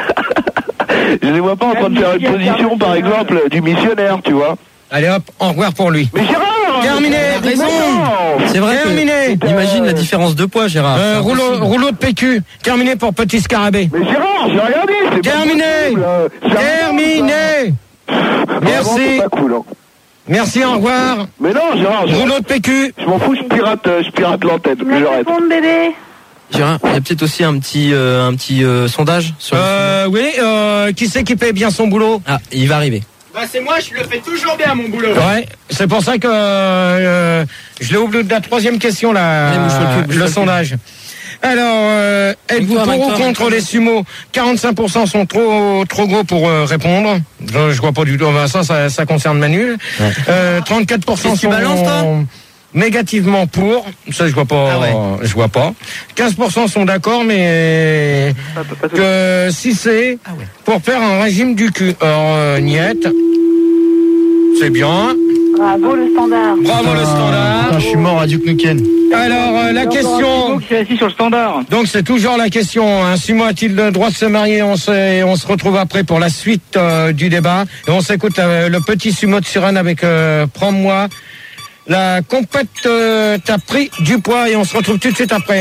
Je les vois pas en train de faire une position, par exemple, du missionnaire, tu vois. Allez hop, au revoir pour lui. Mais Gérard, Terminé. mais raison. non. C'est vrai. que- Terminé. Imagine la différence de poids, Gérard. Euh, C'est rouleau, impossible. rouleau de P Q. Terminé pour petit scarabée. Mais Gérard, j'ai rien dit. C'est pas Terminé. possible, euh, c'est un- Terminé. Vraiment, Merci. c'est pas cool. Hein. Merci, au revoir. Mais non, Gérard, Gérard. Rouleau de P Q. Je m'en fous, je pirate, euh, je pirate l'antenne. Tu me laisses répondre, bébé. Gérard, il y a peut-être aussi un petit, euh, un petit euh, sondage sur Euh, oui, euh, qui c'est qui fait bien son boulot? Ah, il va arriver. Bah c'est moi, je le fais toujours bien mon boulot. Ouais, c'est pour ça que euh, je l'ai oublié de la troisième question là, Allez, bouge-toi le cul, bouge-toi le le sondage. Alors, euh, êtes-vous Mets-toi, pour ou mets-toi, contre mets-toi. les sumos? quarante-cinq pour cent sont trop trop gros pour euh, répondre. Je, je vois pas du tout. Ben, ça, ça, ça concerne Manu. Ouais. Euh, trente-quatre pour cent Qu'est-ce que tu sont balances, toi négativement pour. Ça, je vois pas. Ah ouais. Je vois pas. quinze pour cent sont d'accord, mais que si c'est Ah ouais. pour faire un régime du cul. Alors, euh, niette. C'est bien. Bravo le standard. Bravo le standard. Putain, je suis mort à Duke Nukem. Alors, euh, la question. Qui est assis sur le standard. Donc, c'est toujours la question. Un sumo a-t-il le droit de se marier? On se, on se retrouve après pour la suite euh, du débat. Et on s'écoute euh, le petit sumo de Suren avec euh, Prends-moi. La compète euh, t'a pris du poids et on se retrouve tout de suite après.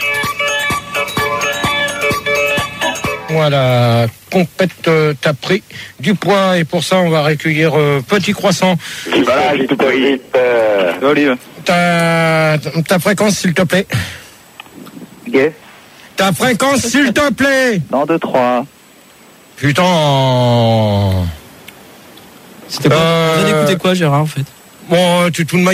Voilà, compète euh, t'a pris du poids et pour ça on va recueillir euh, Petit Croissant. Voilà, j'ai tout envie. Olive. Ta, ta fréquence s'il te plaît. Gay. Ta fréquence s'il te plaît. Non, deux, trois. Putain. C'était quoi? Euh, Vous avez écouté quoi, Gérard, en fait? Bon, tu te fous de ma